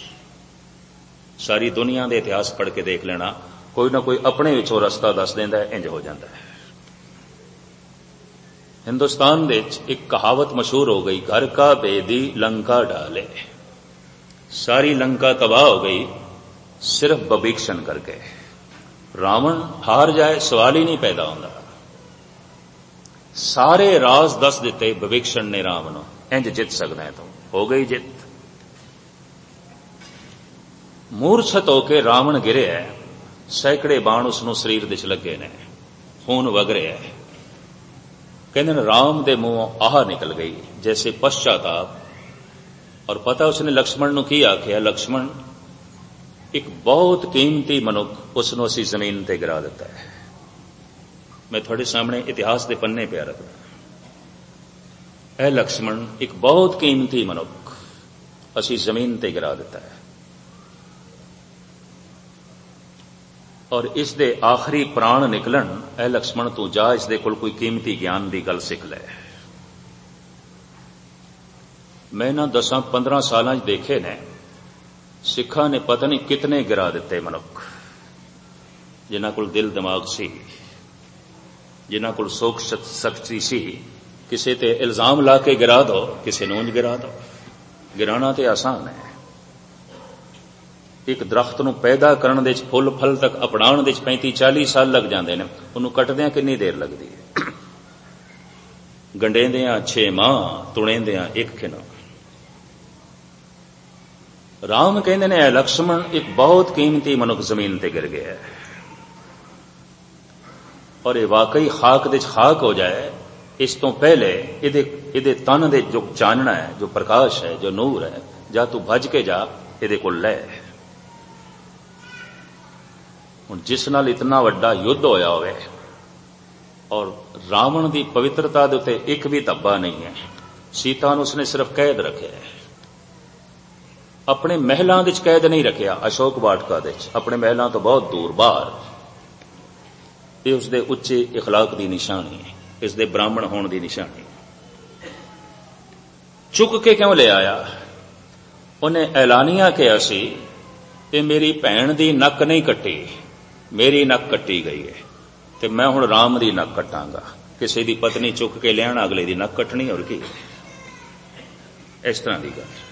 ਸਾਰੀ ਦੁਨੀਆ ਦੇ ਇਤਿਹਾਸ ਪੜ੍ਹ ਕੇ ਦੇਖ ਲੈਣਾ, ਕੋਈ ਨਾ ਕੋਈ ਆਪਣੇ ਵਿੱਚੋਂ ਰਸਤਾ ਦੱਸ ਦਿੰਦਾ ਹੈ, ਇੰਜ ਹੋ ਜਾਂਦਾ ਹੈ। ਹਿੰਦੁਸਤਾਨ ਦੇ ਵਿੱਚ ਇੱਕ ਕਹਾਵਤ ਮਸ਼ਹੂਰ ਹੋ ਗਈ, ਘਰ ਕਾ ਬੇਦੀ ਲੰਕਾ ਡਾਲੇ। ਸਾਰੀ ਲੰਕਾ ਤਬਾਹ ਹੋ ਗਈ ਸਿਰਫ ਵਿਭੀਸ਼ਣ ਕਰਕੇ। ਰਾਵਣ ਹਾਰ ਜਾਏ ਸਵਾਲ ਹੀ ਨਹੀਂ ਪੈਦਾ ਹੁੰਦਾ। ਸਾਰੇ ਰਾਜ਼ ਦੱਸ ਦਿੱਤੇ ਵਿਭੀਸ਼ਣ ਨੇ ਰਾਮ ਨੂੰ, ਇੰਜ ਜਿੱਤ ਸਕਦਾ ਹੈ ਤੂੰ। ਹੋ ਗਈ ਜਿੱਤ। ਮੂਰਛਤ ਹੋ ਕੇ ਰਾਵਣ ਗਿਰਿਆ, ਸੈਂਕੜੇ ਬਾਣ ਉਸ ਨੂੰ ਸਰੀਰ ਵਿੱਚ ਲੱਗੇ ਨੇ, ਖੂਨ ਵਗ ਰਿਹਾ ਹੈ। ਕਹਿੰਦੇ ਨੇ ਰਾਮ ਦੇ ਮੂੰਹੋਂ ਆਹ ਨਿਕਲ ਗਈ ਜੈਸੇ ਪਸ਼ਚਾਤਾਪ। ਔਰ ਪਤਾ ਉਸਨੇ ਲਕਸ਼ਮਣ ਨੂੰ ਕੀ ਆਖਿਆ? ਲਕਸ਼ਮਣ, ਇੱਕ ਬਹੁਤ ਕੀਮਤੀ ਮਨੁੱਖ, ਉਸ ਨੂੰ ਅਸੀਂ ਜ਼ਮੀਨ ਤੇ ਗਿਰਾ ਦਿੱਤਾ ਹੈ। ਮੈਂ ਤੁਹਾਡੇ ਸਾਹਮਣੇ ਇਤਿਹਾਸ ਦੇ ਪੰਨੇ ਪਿਆ ਰੱਖਦਾ। ਇਹ ਲਕਸ਼ਮਣ, ਇੱਕ ਬਹੁਤ ਕੀਮਤੀ ਮਨੁੱਖ ਅਸੀਂ ਜ਼ਮੀਨ ਤੇ ਗਿਰਾ ਦਿੱਤਾ ਹੈ। ਔਰ ਇਸ ਦੇ ਆਖਰੀ ਪ੍ਰਾਣ ਨਿਕਲਣ, ਇਹ ਲਕਸ਼ਮਣ ਤੂੰ ਜਾ, ਇਸ ਦੇ ਕੋਲ ਕੋਈ ਕੀਮਤੀ ਗਿਆਨ ਦੀ ਗੱਲ ਸਿੱਖ ਲੈ। ਮੈਂ ਨਾ ਦਸਾਂ ਪੰਦਰਾਂ ਸਾਲਾਂ 'ਚ ਦੇਖੇ ਨੇ, ਸਿੱਖਾਂ ਨੇ ਪਤਾ ਨਹੀਂ ਕਿਤਨੇ ਗਿਰਾ ਦਿੱਤੇ ਮਨੁੱਖ, ਜਿਨ੍ਹਾਂ ਕੋਲ ਦਿਲ ਦਿਮਾਗ ਸੀ, ਜਿਨ੍ਹਾਂ ਕੋਲ ਸੋਖ ਸ਼ਕਤੀ ਸੀ। ਕਿਸੇ ਤੇ ਇਲਜ਼ਾਮ ਲਾ ਕੇ ਗਿਰਾ ਦੋ, ਕਿਸੇ ਨੂੰ ਉਂਝ ਗਿਰਾ ਦੋ। ਗਿਰਾਣਾ ਤੇ ਆਸਾਨ ਹੈ। ਇੱਕ ਦਰਖਤ ਨੂੰ ਪੈਦਾ ਕਰਨ ਦੇ ਵਿੱਚ, ਫੁੱਲ ਫਲ ਤੱਕ ਅਪਣਾਉਣ ਦੇ ਵਿੱਚ ਪੈਂਤੀ ਚਾਲੀ ਸਾਲ ਲੱਗ ਜਾਂਦੇ ਨੇ, ਉਹਨੂੰ ਕੱਟਦਿਆਂ ਕਿੰਨੀ ਦੇਰ ਲੱਗਦੀ ਹੈ? ਗੰਢੇਂਦਿਆਂ ਛੇ ਮਾਹ, ਤੁਣੇਂਦਿਆਂ ਇੱਕ ਖਿਨ। ਰਾਮ ਕਹਿੰਦੇ ਨੇ ਇਹ ਲਕਸ਼ਮਣ ਇੱਕ ਬਹੁਤ ਕੀਮਤੀ ਮਨੁੱਖ ਜ਼ਮੀਨ ਤੇ ਗਿਰ ਗਿਆ ਹੈ, ਔਰ ਇਹ ਵਾਕਈ ਖਾਕ ਦੇ ਖਾਕ ਹੋ ਜਾਏ, ਇਸ ਤੋਂ ਪਹਿਲੇ ਇਹਦੇ ਇਹਦੇ ਤਨ ਦੇ ਜੋ ਚਾਨਣਾ ਹੈ, ਜੋ ਪ੍ਰਕਾਸ਼ ਹੈ, ਜੋ ਨੂਰ ਹੈ, ਜਾਂ ਤੂੰ ਭੱਜ ਕੇ ਜਾ ਇਹਦੇ ਕੋਲ ਲੈ। ਹੁਣ ਜਿਸ ਨਾਲ ਇਤਨਾ ਵੱਡਾ ਯੁੱਧ ਹੋਇਆ ਹੋਵੇ, ਔਰ ਰਾਵਣ ਦੀ ਪਵਿੱਤਰਤਾ ਦੇ ਉੱਤੇ ਇੱਕ ਵੀ ਧੱਬਾ ਨਹੀਂ ਹੈ। ਸੀਤਾ ਨੂੰ ਉਸਨੇ ਸਿਰਫ ਕੈਦ ਰੱਖਿਆ ਹੈ, ਆਪਣੇ ਮਹਿਲਾਂ ਵਿੱਚ ਕੈਦ ਨਹੀਂ ਰੱਖਿਆ, ਅਸ਼ੋਕ ਵਾਟਕਾ ਦੇ ਵਿੱਚ, ਆਪਣੇ ਮਹਿਲਾਂ ਤੋਂ ਬਹੁਤ ਦੂਰ ਬਾਹਰ। ਇਹ ਉਸਦੇ ਉੱਚੇ ਇਖਲਾਕ ਦੀ ਨਿਸ਼ਾਨੀ ਹੈ, ਇਸ ਦੇ ਬ੍ਰਾਹਮਣ ਹੋਣ ਦੀ ਨਿਸ਼ਾਨੀ। ਚੁੱਕ ਕੇ ਕਿਉਂ ਲੈ ਆਇਆ? ਉਹਨੇ ਐਲਾਨੀਆ ਕਿਹਾ ਸੀ, ਇਹ ਮੇਰੀ ਭੈਣ ਦੀ ਨੱਕ ਨਹੀਂ ਕੱਟੀ, ਮੇਰੀ ਨੱਕ ਕੱਟੀ ਗਈ ਹੈ, ਤੇ ਮੈਂ ਹੁਣ ਰਾਮ ਦੀ ਨੱਕ ਕੱਟਾਂਗਾ। ਕਿਸੇ ਦੀ ਪਤਨੀ ਚੁੱਕ ਕੇ ਲਿਆਣਾ, ਅਗਲੇ ਦੀ ਨੱਕ ਕੱਟਣੀ, ਹੋਰ ਕੀ? ਇਸ ਤਰ੍ਹਾਂ ਦੀ ਗੱਲ।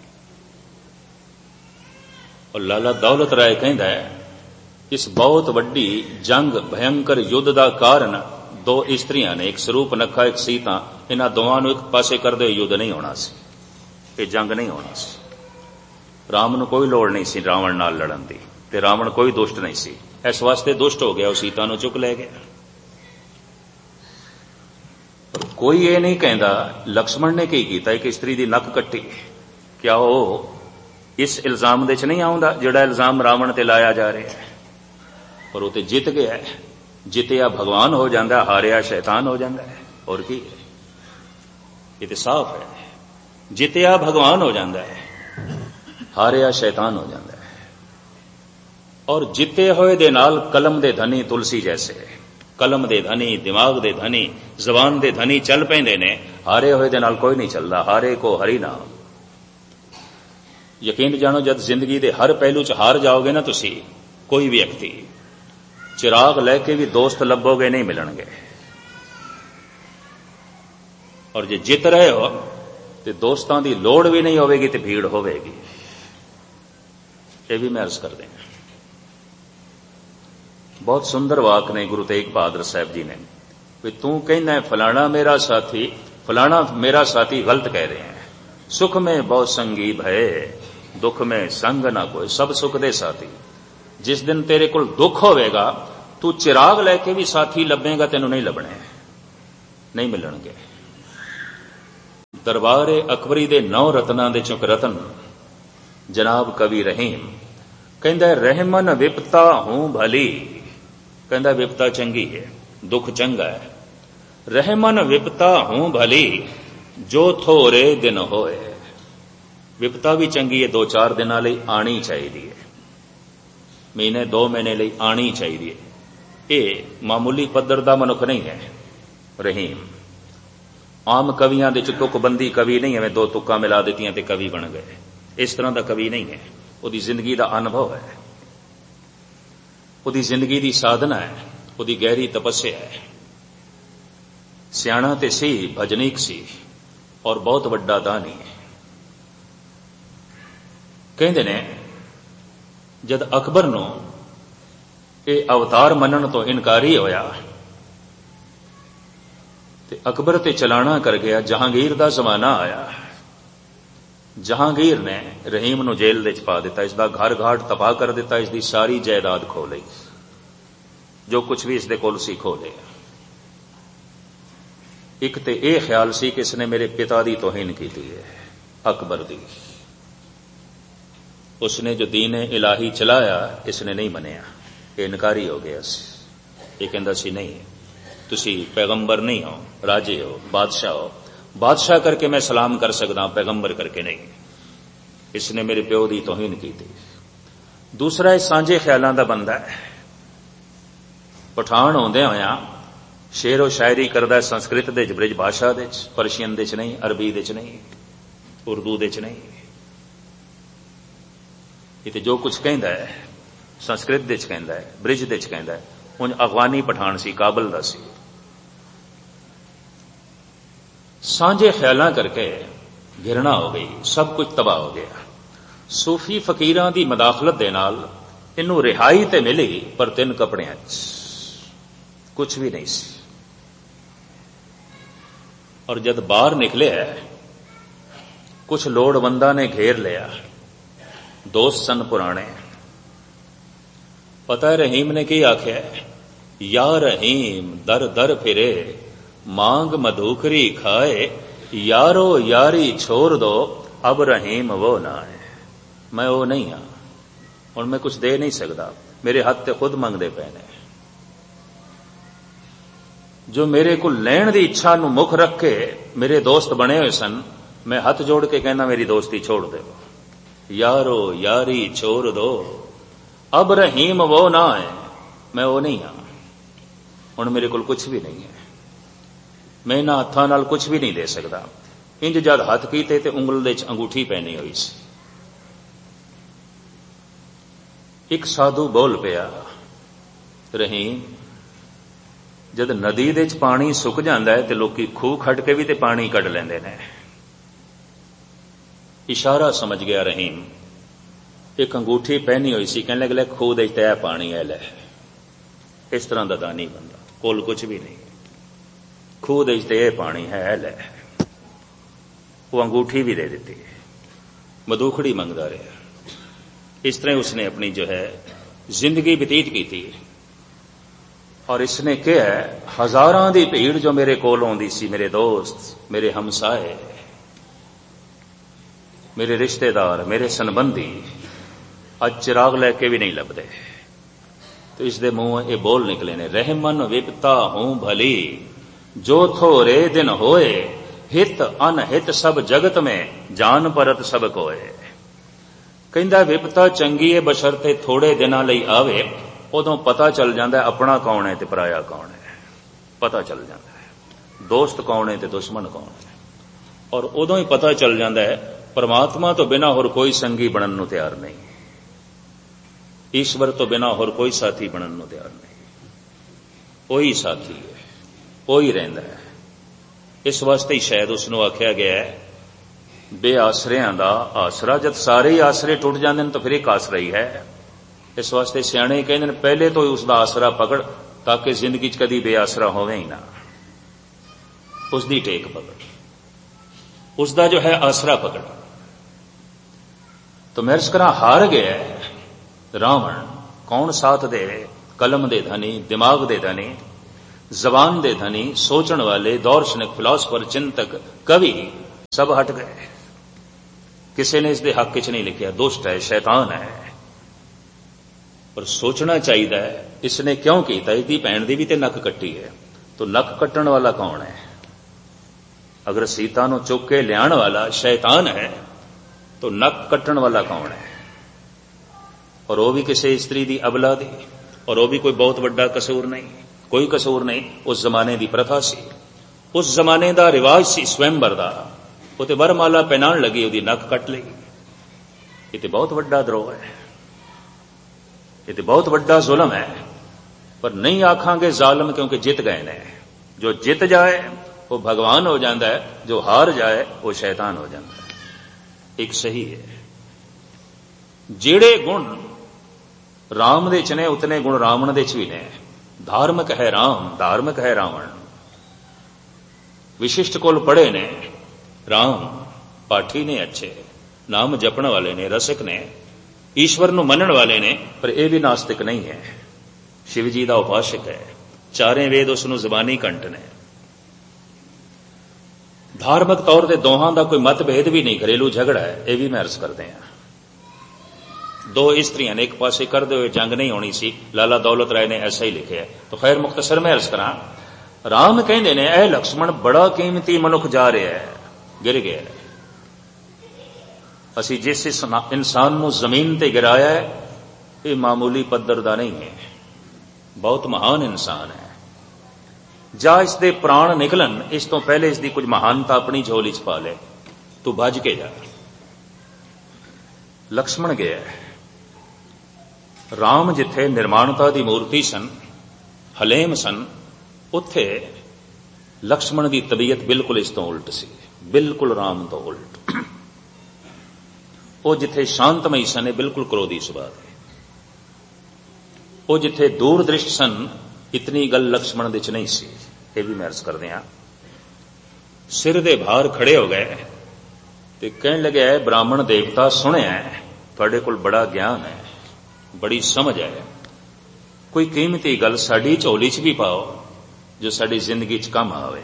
ਔਰ ਲਾਲਾ ਦੌਲਤ ਰਾਏ ਕਹਿੰਦਾ ਹੈ, ਇਸ ਬਹੁਤ ਵੱਡੀ ਜੰਗ, ਭਯੰਕਰ ਯੁੱਧ ਦਾ ਕਾਰਨ ਦੋ ਇਸਤਰੀਆਂ ਨੇ, ਇੱਕ ਸਰੂਪ ਨੱਖਾ, ਇੱਕ ਸੀਤਾ। ਇਹਨਾਂ ਦੋਵਾਂ ਨੂੰ ਇੱਕ ਪਾਸੇ ਕਰਦੇ ਯੁੱਧ ਨਹੀਂ ਹੋਣਾ ਸੀ, ਇਹ ਜੰਗ ਨਹੀਂ ਹੋਣਾ ਸੀ। ਰਾਮ ਨੂੰ ਕੋਈ ਲੋੜ ਨਹੀਂ ਸੀ ਰਾਵਣ ਨਾਲ ਲੜਨ ਦੀ, ਤੇ ਰਾਵਣ ਕੋਈ ਦੁਸ਼ਟ ਨਹੀਂ ਸੀ, ਇਸ ਵਾਸਤੇ ਦੁਸ਼ਟ ਹੋ ਗਿਆ, ਉਹ ਸੀਤਾ ਨੂੰ ਚੁੱਕ ਲੈ ਗਿਆ। ਕੋਈ ਇਹ ਨਹੀਂ ਕਹਿੰਦਾ ਲਕਸ਼ਮਣ ਨੇ ਕੀ ਕੀਤਾ, ਇੱਕ ਇਸਤਰੀ ਦੀ ਨੱਕ ਕੱਟੀ। ਕਿਆ ਉਹ ਇਸ ਇਲਜ਼ਾਮ ਦੇ ਚ ਨਹੀਂ ਆਉਂਦਾ ਜਿਹੜਾ ਇਲਜ਼ਾਮ ਰਾਵਣ ਤੇ ਲਾਇਆ ਜਾ ਰਿਹਾ ਹੈ? ਪਰ ਉਹ ਤੇ ਜਿੱਤ ਗਿਆ। ਜਿੱਤਿਆ ਭਗਵਾਨ ਹੋ ਜਾਂਦਾ, ਹਾਰਿਆ ਸ਼ੈਤਾਨ ਹੋ ਜਾਂਦਾ ਹੈ, ਹੋਰ ਕੀ ਹੈ? ਇਹ ਤੇ ਸਾਫ਼ ਹੈ। ਜਿੱਤਿਆ ਭਗਵਾਨ ਹੋ ਜਾਂਦਾ ਹੈ, ਹਾਰਿਆ ਸ਼ੈਤਾਨ ਹੋ ਜਾਂਦਾ ਹੈ। ਔਰ ਜਿੱਤੇ ਹੋਏ ਦੇ ਨਾਲ ਕਲਮ ਦੇ ਧਨੀ ਤੁਲਸੀ ਜੈਸੇ, ਕਲਮ ਦੇ ਧਨੀ, ਦਿਮਾਗ ਦੇ ਧਨੀ, ਜ਼ਬਾਨ ਦੇ ਧਨੀ ਚੱਲ ਪੈਂਦੇ ਨੇ। ਹਾਰੇ ਹੋਏ ਦੇ ਨਾਲ ਕੋਈ ਨਹੀਂ ਚੱਲਦਾ। ਹਾਰੇ ਕੋ ਹਰੀ ਨਾਮ। ਯਕੀਨ ਜਾਣੋ, ਜਦ ਜ਼ਿੰਦਗੀ ਦੇ ਹਰ ਪਹਿਲੂ 'ਚ ਹਾਰ ਜਾਓਗੇ ਨਾ ਤੁਸੀਂ, ਕੋਈ ਵੀ ਵਿਅਕਤੀ, ਚਿਰਾਗ ਲੈ ਕੇ ਵੀ ਦੋਸਤ ਲੱਭੋਗੇ ਨਹੀਂ ਮਿਲਣਗੇ। ਔਰ ਜੇ ਜਿੱਤ ਰਹੇ ਹੋ ਤੇ ਦੋਸਤਾਂ ਦੀ ਲੋੜ ਵੀ ਨਹੀਂ ਹੋਵੇਗੀ ਤੇ ਭੀੜ ਹੋਵੇਗੀ। ਇਹ ਵੀ ਮੈਂ ਅਰਜ਼ ਕਰਦੇ ਹਾਂ। ਬਹੁਤ ਸੁੰਦਰ ਵਾਕ ਨੇ ਗੁਰੂ ਤੇਗ ਬਹਾਦਰ ਸਾਹਿਬ ਜੀ ਨੇ, ਵੀ ਤੂੰ ਕਹਿੰਦਾ ਫਲਾਣਾ ਮੇਰਾ ਸਾਥੀ, ਫਲਾਣਾ ਮੇਰਾ ਸਾਥੀ ਗਲਤ ਕਹਿ ਰਹੇ हैं। सुख में बहुत संगी भय, दुख में संग ना कोई, सब सुख दे साथी। जिस दिन तेरे कोल दुख होवेगा तू चिराग लैके भी साथी लभेगा, तेनों नहीं लभने, नहीं मिलणगे। दरबारे अकबरी दे नौ रत्नां दे चुक रतन जनाब कवि रहीम कहंदा रहमन विपता हूं भली, कहंदा विपता चंगी है, दुख चंगा है। रहमन विपता हूं भली जो थोरे दिन होए, विपता भी चंगी है, दो चार दिनां लई आनी चाहिए, महीने दो महीने लई आनी चाहिए। ये मामूली पद्धर दा मनुख नहीं है रहीम। आम कवियां दे च तुकबंदी कवि नहीं है, दो तुक्का मिला दित्तियां ते कवि बन गए, इस तरह का कवि नहीं है। उहदी जिंदगी का अनुभव है, उहदी जिंदगी की साधना है, उहदी गहरी तपस्या है। सियाणा ते सी, भजनीक सी और बहुत वड्डा दानी है। कहंदे ने जद अकबर नूं ये अवतार मनण तो इनकारी होया ते अकबर ते चलाना कर गया। जहांगीर दा जमाना आया, जहांगीर ने रहीम नूं जेल दे च पा दिता, इसदा घर घाट तबाह कर दिता, इसदी सारी जायदाद खो लई, जो कुछ भी इसदे कोल सी खो लिया। एक ते यह ख्याल सी कि इसने मेरे पिता की तोहीन की है, अकबर दी। उसने जो दीन इलाही चलाया इसने नहीं मनिया, ये इनकारी हो गया सी। ये कहंदा सी नहीं, तुसी पैगंबर नहीं हो, राजे हो, बादशाह हो, बादशाह करके मैं सलाम कर सकदा, पैगंबर करके नहीं। इसने मेरे प्यो की तोहीन की थी। दूसरा इस सांझे ख्यालों का बंदा है, पठान होंदे होया शेरो शायरी करदा संस्कृत दे ब्रिज भाषा दे, परशियन दे च नहीं, अरबी दे च नहीं, उर्दू दे च नहीं। ये जो कुछ कहंदा है संस्कृत दे च कहंदा है, ब्रिज दे च कहंदा है। उन अफगानी पठान सी, काबल दा सी। सांझे ख्यालां करके घिरना हो गई, सब कुछ तबाह हो गया। सूफी फकीरां दी मदाखलत दे नाल इनू रिहाई ते मिली, पर तीन कपड़ियां च कुछ भी नहीं सी। और जद बाहर निकले कुछ लोड़वंदा ने घेर लिया, दोस्त सन पुराने। पता है रहीम ने की आख्या, या रहीम दर दर फिरे मांग मधुकरी खाए, यारो यारी छोड़ दो अब रहीम वो ना है। मैं वो नहीं हाँ, और मैं कुछ दे नहीं सकता, मेरे हाथ ते खुद मंगदे पे ने। जो मेरे को लैण दी इच्छा नू मुख रख के मेरे दोस्त बने हुए सन, मैं हाथ जोड़ के कहना मेरी दोस्ती छोड़ दो, यारो यारी छोड़ दो अब रहीम वो ना है। मैं वो नहीं हाँ, हुण मेरे को कुछ भी नहीं है, मैं इन्हां हत्थां नाल कुछ भी नहीं दे सकता। इंज जद हथ कीते ते उंगल दे च अंगूठी पहनी हुई सी। एक साधु बोल पिया, रहीम जद नदी दे च पानी सुक जांदा है ते लोकी खूह खड़ के भी ते पानी कढ लैंदे ने। इशारा समझ गया रहीम। एक अंगूठी पहनी हुई सी, कहने लगे खूह दे तय पानी है लै। इस तरह दा दानी बंदा, कोल कुछ भी नहीं, खूह दे तय पानी है लै। वो अंगूठी भी दे दी, मधुखड़ी मंगदा रहा। इस तरह उसने अपनी जो है जिंदगी व्यतीत की थी। और इसने क्या है, हजारां दी भीड़ जो मेरे कोल आउंदी सी, मेरे दोस्त, मेरे हमसाए, मेरे रिश्तेदार, मेरे संबंधी, अज चिराग लैके भी नहीं लभदे। तो इसदे मुंह ये बोल निकले ने, रहमन विपता हूं भली जो थोरे दिन होए, हित अनहित सब जगत में जान परत सब कोए। कहंदा विपता चंगी है बशर्ते थोड़े दिनां लई आवे, उदों पता चल जाता है अपना कौन है ते पराया कौन है, पता चल जाता है दोस्त कौन है ते दुश्मन कौन है। और उदों ही पता चल जाता है परमात्मा तो बिना होर कोई संगी बनन नूं तैयार नहीं, ईश्वर तो बिना होर कोई साथी बनन नूं तैयार नहीं। वही साथी है, वही रहिंदा है। इस वास्ते ही शायद उसनूं आख्या गया है बेआसरियां दा आसरा। जब सारे ही आसरे टुट जाते हैं तो फिर एक आसरा ही है। इस वास्ते सियाणे कहते हैं पहले तो ही उसका आसरा पकड़, ताकि जिंदगी च कदी बेआसरा होवे ही ना। उसकी टेक पकड़, उसका जो है आसरा पकड़। तो मैं अर्ज करा हार गया रावण, कौन साथ दे? कलम दे धनी, दिमाग दे धनी, जबान दे धनी, सोचण वाले, दार्शनिक, फिलासफर, चिंतक, कवि सब हट गए। किसी ने इसके हक च नहीं लिखिया दुष्ट है, शैतान है। पर सोचना चाहिए इसने क्यों किया? इसकी भैन की भी तो नक कट्टी है, तो नक कट्टण वाला कौन है? अगर सीता नूं चुक के लियाण वाला शैतान है तो नक कट्टण वाला कौन है? और वह भी किसी स्त्री की अबला दी, और वह भी कोई बहुत बड़ा कसूर नहीं, कोई कसूर नहीं। उस जमाने की प्रथा सी, उस जमाने का रिवाज सी स्वयंवर का। वो तो वरमाला पहनाण लगी, उसकी नक कट ली। ये तो बहुत बड़ा द्रोह है, ये तो बहुत बड़ा जुल्म है। पर नहीं आखांगे जालिम, क्योंकि जित गए ने। जो जित जाए वो भगवान हो जाता है, जो हार जाए वो शैतान हो जाता है। एक सही है, जेड़े गुण राम दे च ने उतने गुण रावण दे च भी ने। धार्मिक है राम, धार्मिक है रावण। विशिष्ट कुल पढ़े ने राम, पाठी ने अच्छे, नाम जपण वाले ने, रसिक ने, ईश्वर नूं मनण वाले ने। पर यह भी नास्तिक नहीं है, शिव जी का उपासक है। चारे वेद उसनूं जबानी कंठ ने। धार्मिक तौर पर दोहां का कोई मतभेद भी नहीं, घरेलू झगड़ा है, यह भी मैं अर्ज करते हैं। दो स्त्रियां ने एक पासे करते हुए जंग नहीं होनी सी, लाला दौलत राय ने ऐसा ही लिखे है। तो खैर मुख्तसर में अर्ज करा, राम कहते ने ए लक्ष्मण बड़ा कीमती मनुख जा रहा है, गिर गया है। असी जिस इंसान को जमीन ते गिराया है ये मामूली पद्धर का नहीं है, बहुत महान इंसान है। जा इसके प्राण निकलन इस तो पहले इसकी कुछ महानता अपनी झोली च पा ले, तू भज के जा। लक्ष्मण गया। राम जिथे निर्माणता की मूर्ति सन, हलेम सन, उत्थे लक्ष्मण की तबीयत बिल्कुल इस तो उल्ट सी, बिल्कुल राम तो उल्ट। वो जिथे शांतमई सन बिल्कुल क्रोधी सुभाव है। वो जिथे दूरदृष्ट सन इतनी गल लक्ष्मण दे च नहीं सी। ये भी मैं अर्ज कर दिया। सिर दे भार खड़े हो गए ते कहने लगे ब्राह्मण देवता सुनिया तुहाडे कोल बड़ा ज्ञान है, बड़ी समझ है, कोई कीमती गल साडी झोली च भी पाओ जो साडी जिंदगी च काम आवे।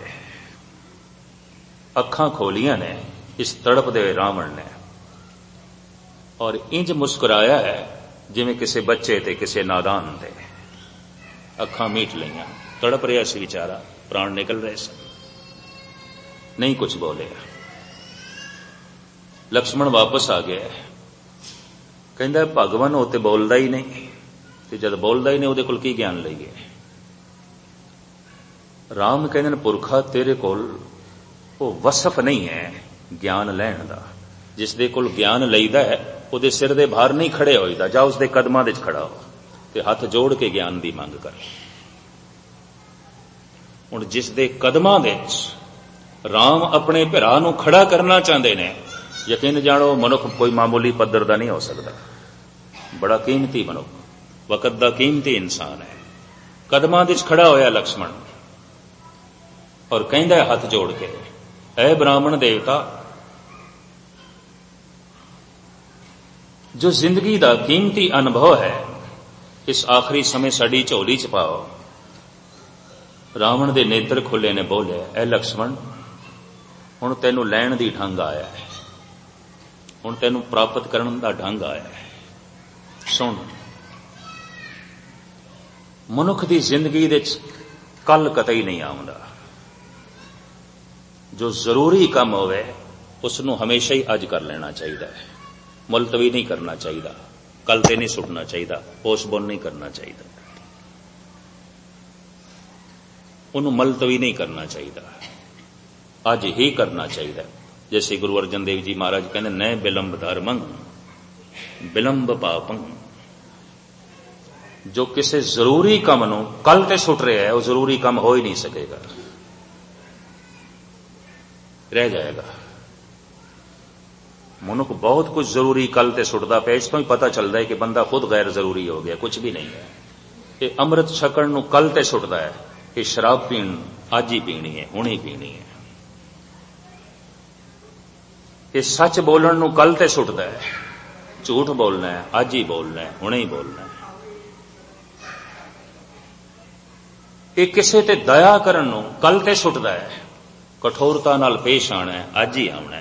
अखां खोलियां ने इस तड़पदे रावण ने और इंज मुस्कुराया है जिवें किसी बच्चे ते किसी नादान ते। अखां मीट लईयां, तड़प रहा सी बेचारा, प्राण निकल रहे सन, नहीं कुछ बोले। लक्ष्मण वापस आ गया, कहंदा भगवान वो तो बोलता ही नहीं, ते जब बोलता ही नहीं उहदे कोल की ज्ञान लईए। राम कहंदे पुरखा तेरे कोल वो वसफ नहीं है ज्ञान लैण दा, जिस दे कोल ज्ञान लईदा है उहदे सिर दे भार नहीं खड़े होईदा, जा उसदे कदमां दे खड़ा हो ते हथ जोड़ के ज्ञान दी मंग कर। हुण जिस दे कदमां दे राम अपने भरा नूं खड़ा करना चाहते ने, यकीन जानो मनुख कोई मामूली पद्धर दा नहीं हो सकता, बड़ा कीमती मनुख, वकत दा कीमती इंसान है। कदमां दे खड़ा होया लक्ष्मण और कहंदा है हथ जोड़ के, ऐ ब्राह्मण देवता, जो जिंदगी का कीमती अनुभव है इस आखिरी समय साड़ी झोली च पाओ। रावण दे नेत्र खुले ने बोले, ऐ लक्ष्मण हुण तैनूं लैण दी ढंग आया है, हुण तैनूं प्राप्त करन दा ढंग आया है। सुन, मनुख दी जिंदगी दे कल कतई नहीं आउंदा। जो जरूरी काम होवे उसनूं हमेशा ही अज कर लेना चाहिए है, मुलतवी नहीं करना चाहिए, कल ते नहीं सुटना चाहिए, पोस्टपोन नहीं करना चाहिए, उन्होंने मुलतवी नहीं करना चाहिए, अज ही करना चाहिए। जैसे गुरु अर्जन देव जी महाराज कहने, न बिलंब धर्मं बिलंब पापं। जो किसी जरूरी काम नूं कल ते सुट रहा है, वो जरूरी काम हो ही नहीं सकेगा, रह जाएगा। मनुख बहुत कुछ जरूरी कल ते सुटदा पे, इस तो ही पता चलता है कि बंदा खुद गैर जरूरी हो गया, कुछ भी नहीं है। ये अमृत छकण नूं कल ते सुटदा है, ये शराब पीण अज ही पीनी है, हुण ही पीनी है। ये सच बोलण नूं कल ते सुटदा है, झूठ बोलना है अज ही बोलना है, हुणे ही बोलना है। ਇਹ ਕਿਸੇ ਤੇ ਦਇਆ ਕਰਨ ਨੂੰ ਕੱਲ ਤੇ ਸੁੱਟਦਾ ਹੈ, ਕਠੋਰਤਾ ਨਾਲ ਪੇਸ਼ ਆਣਾ ਹੈ, ਅੱਜ ਹੀ ਆਉਣਾ ਹੈ।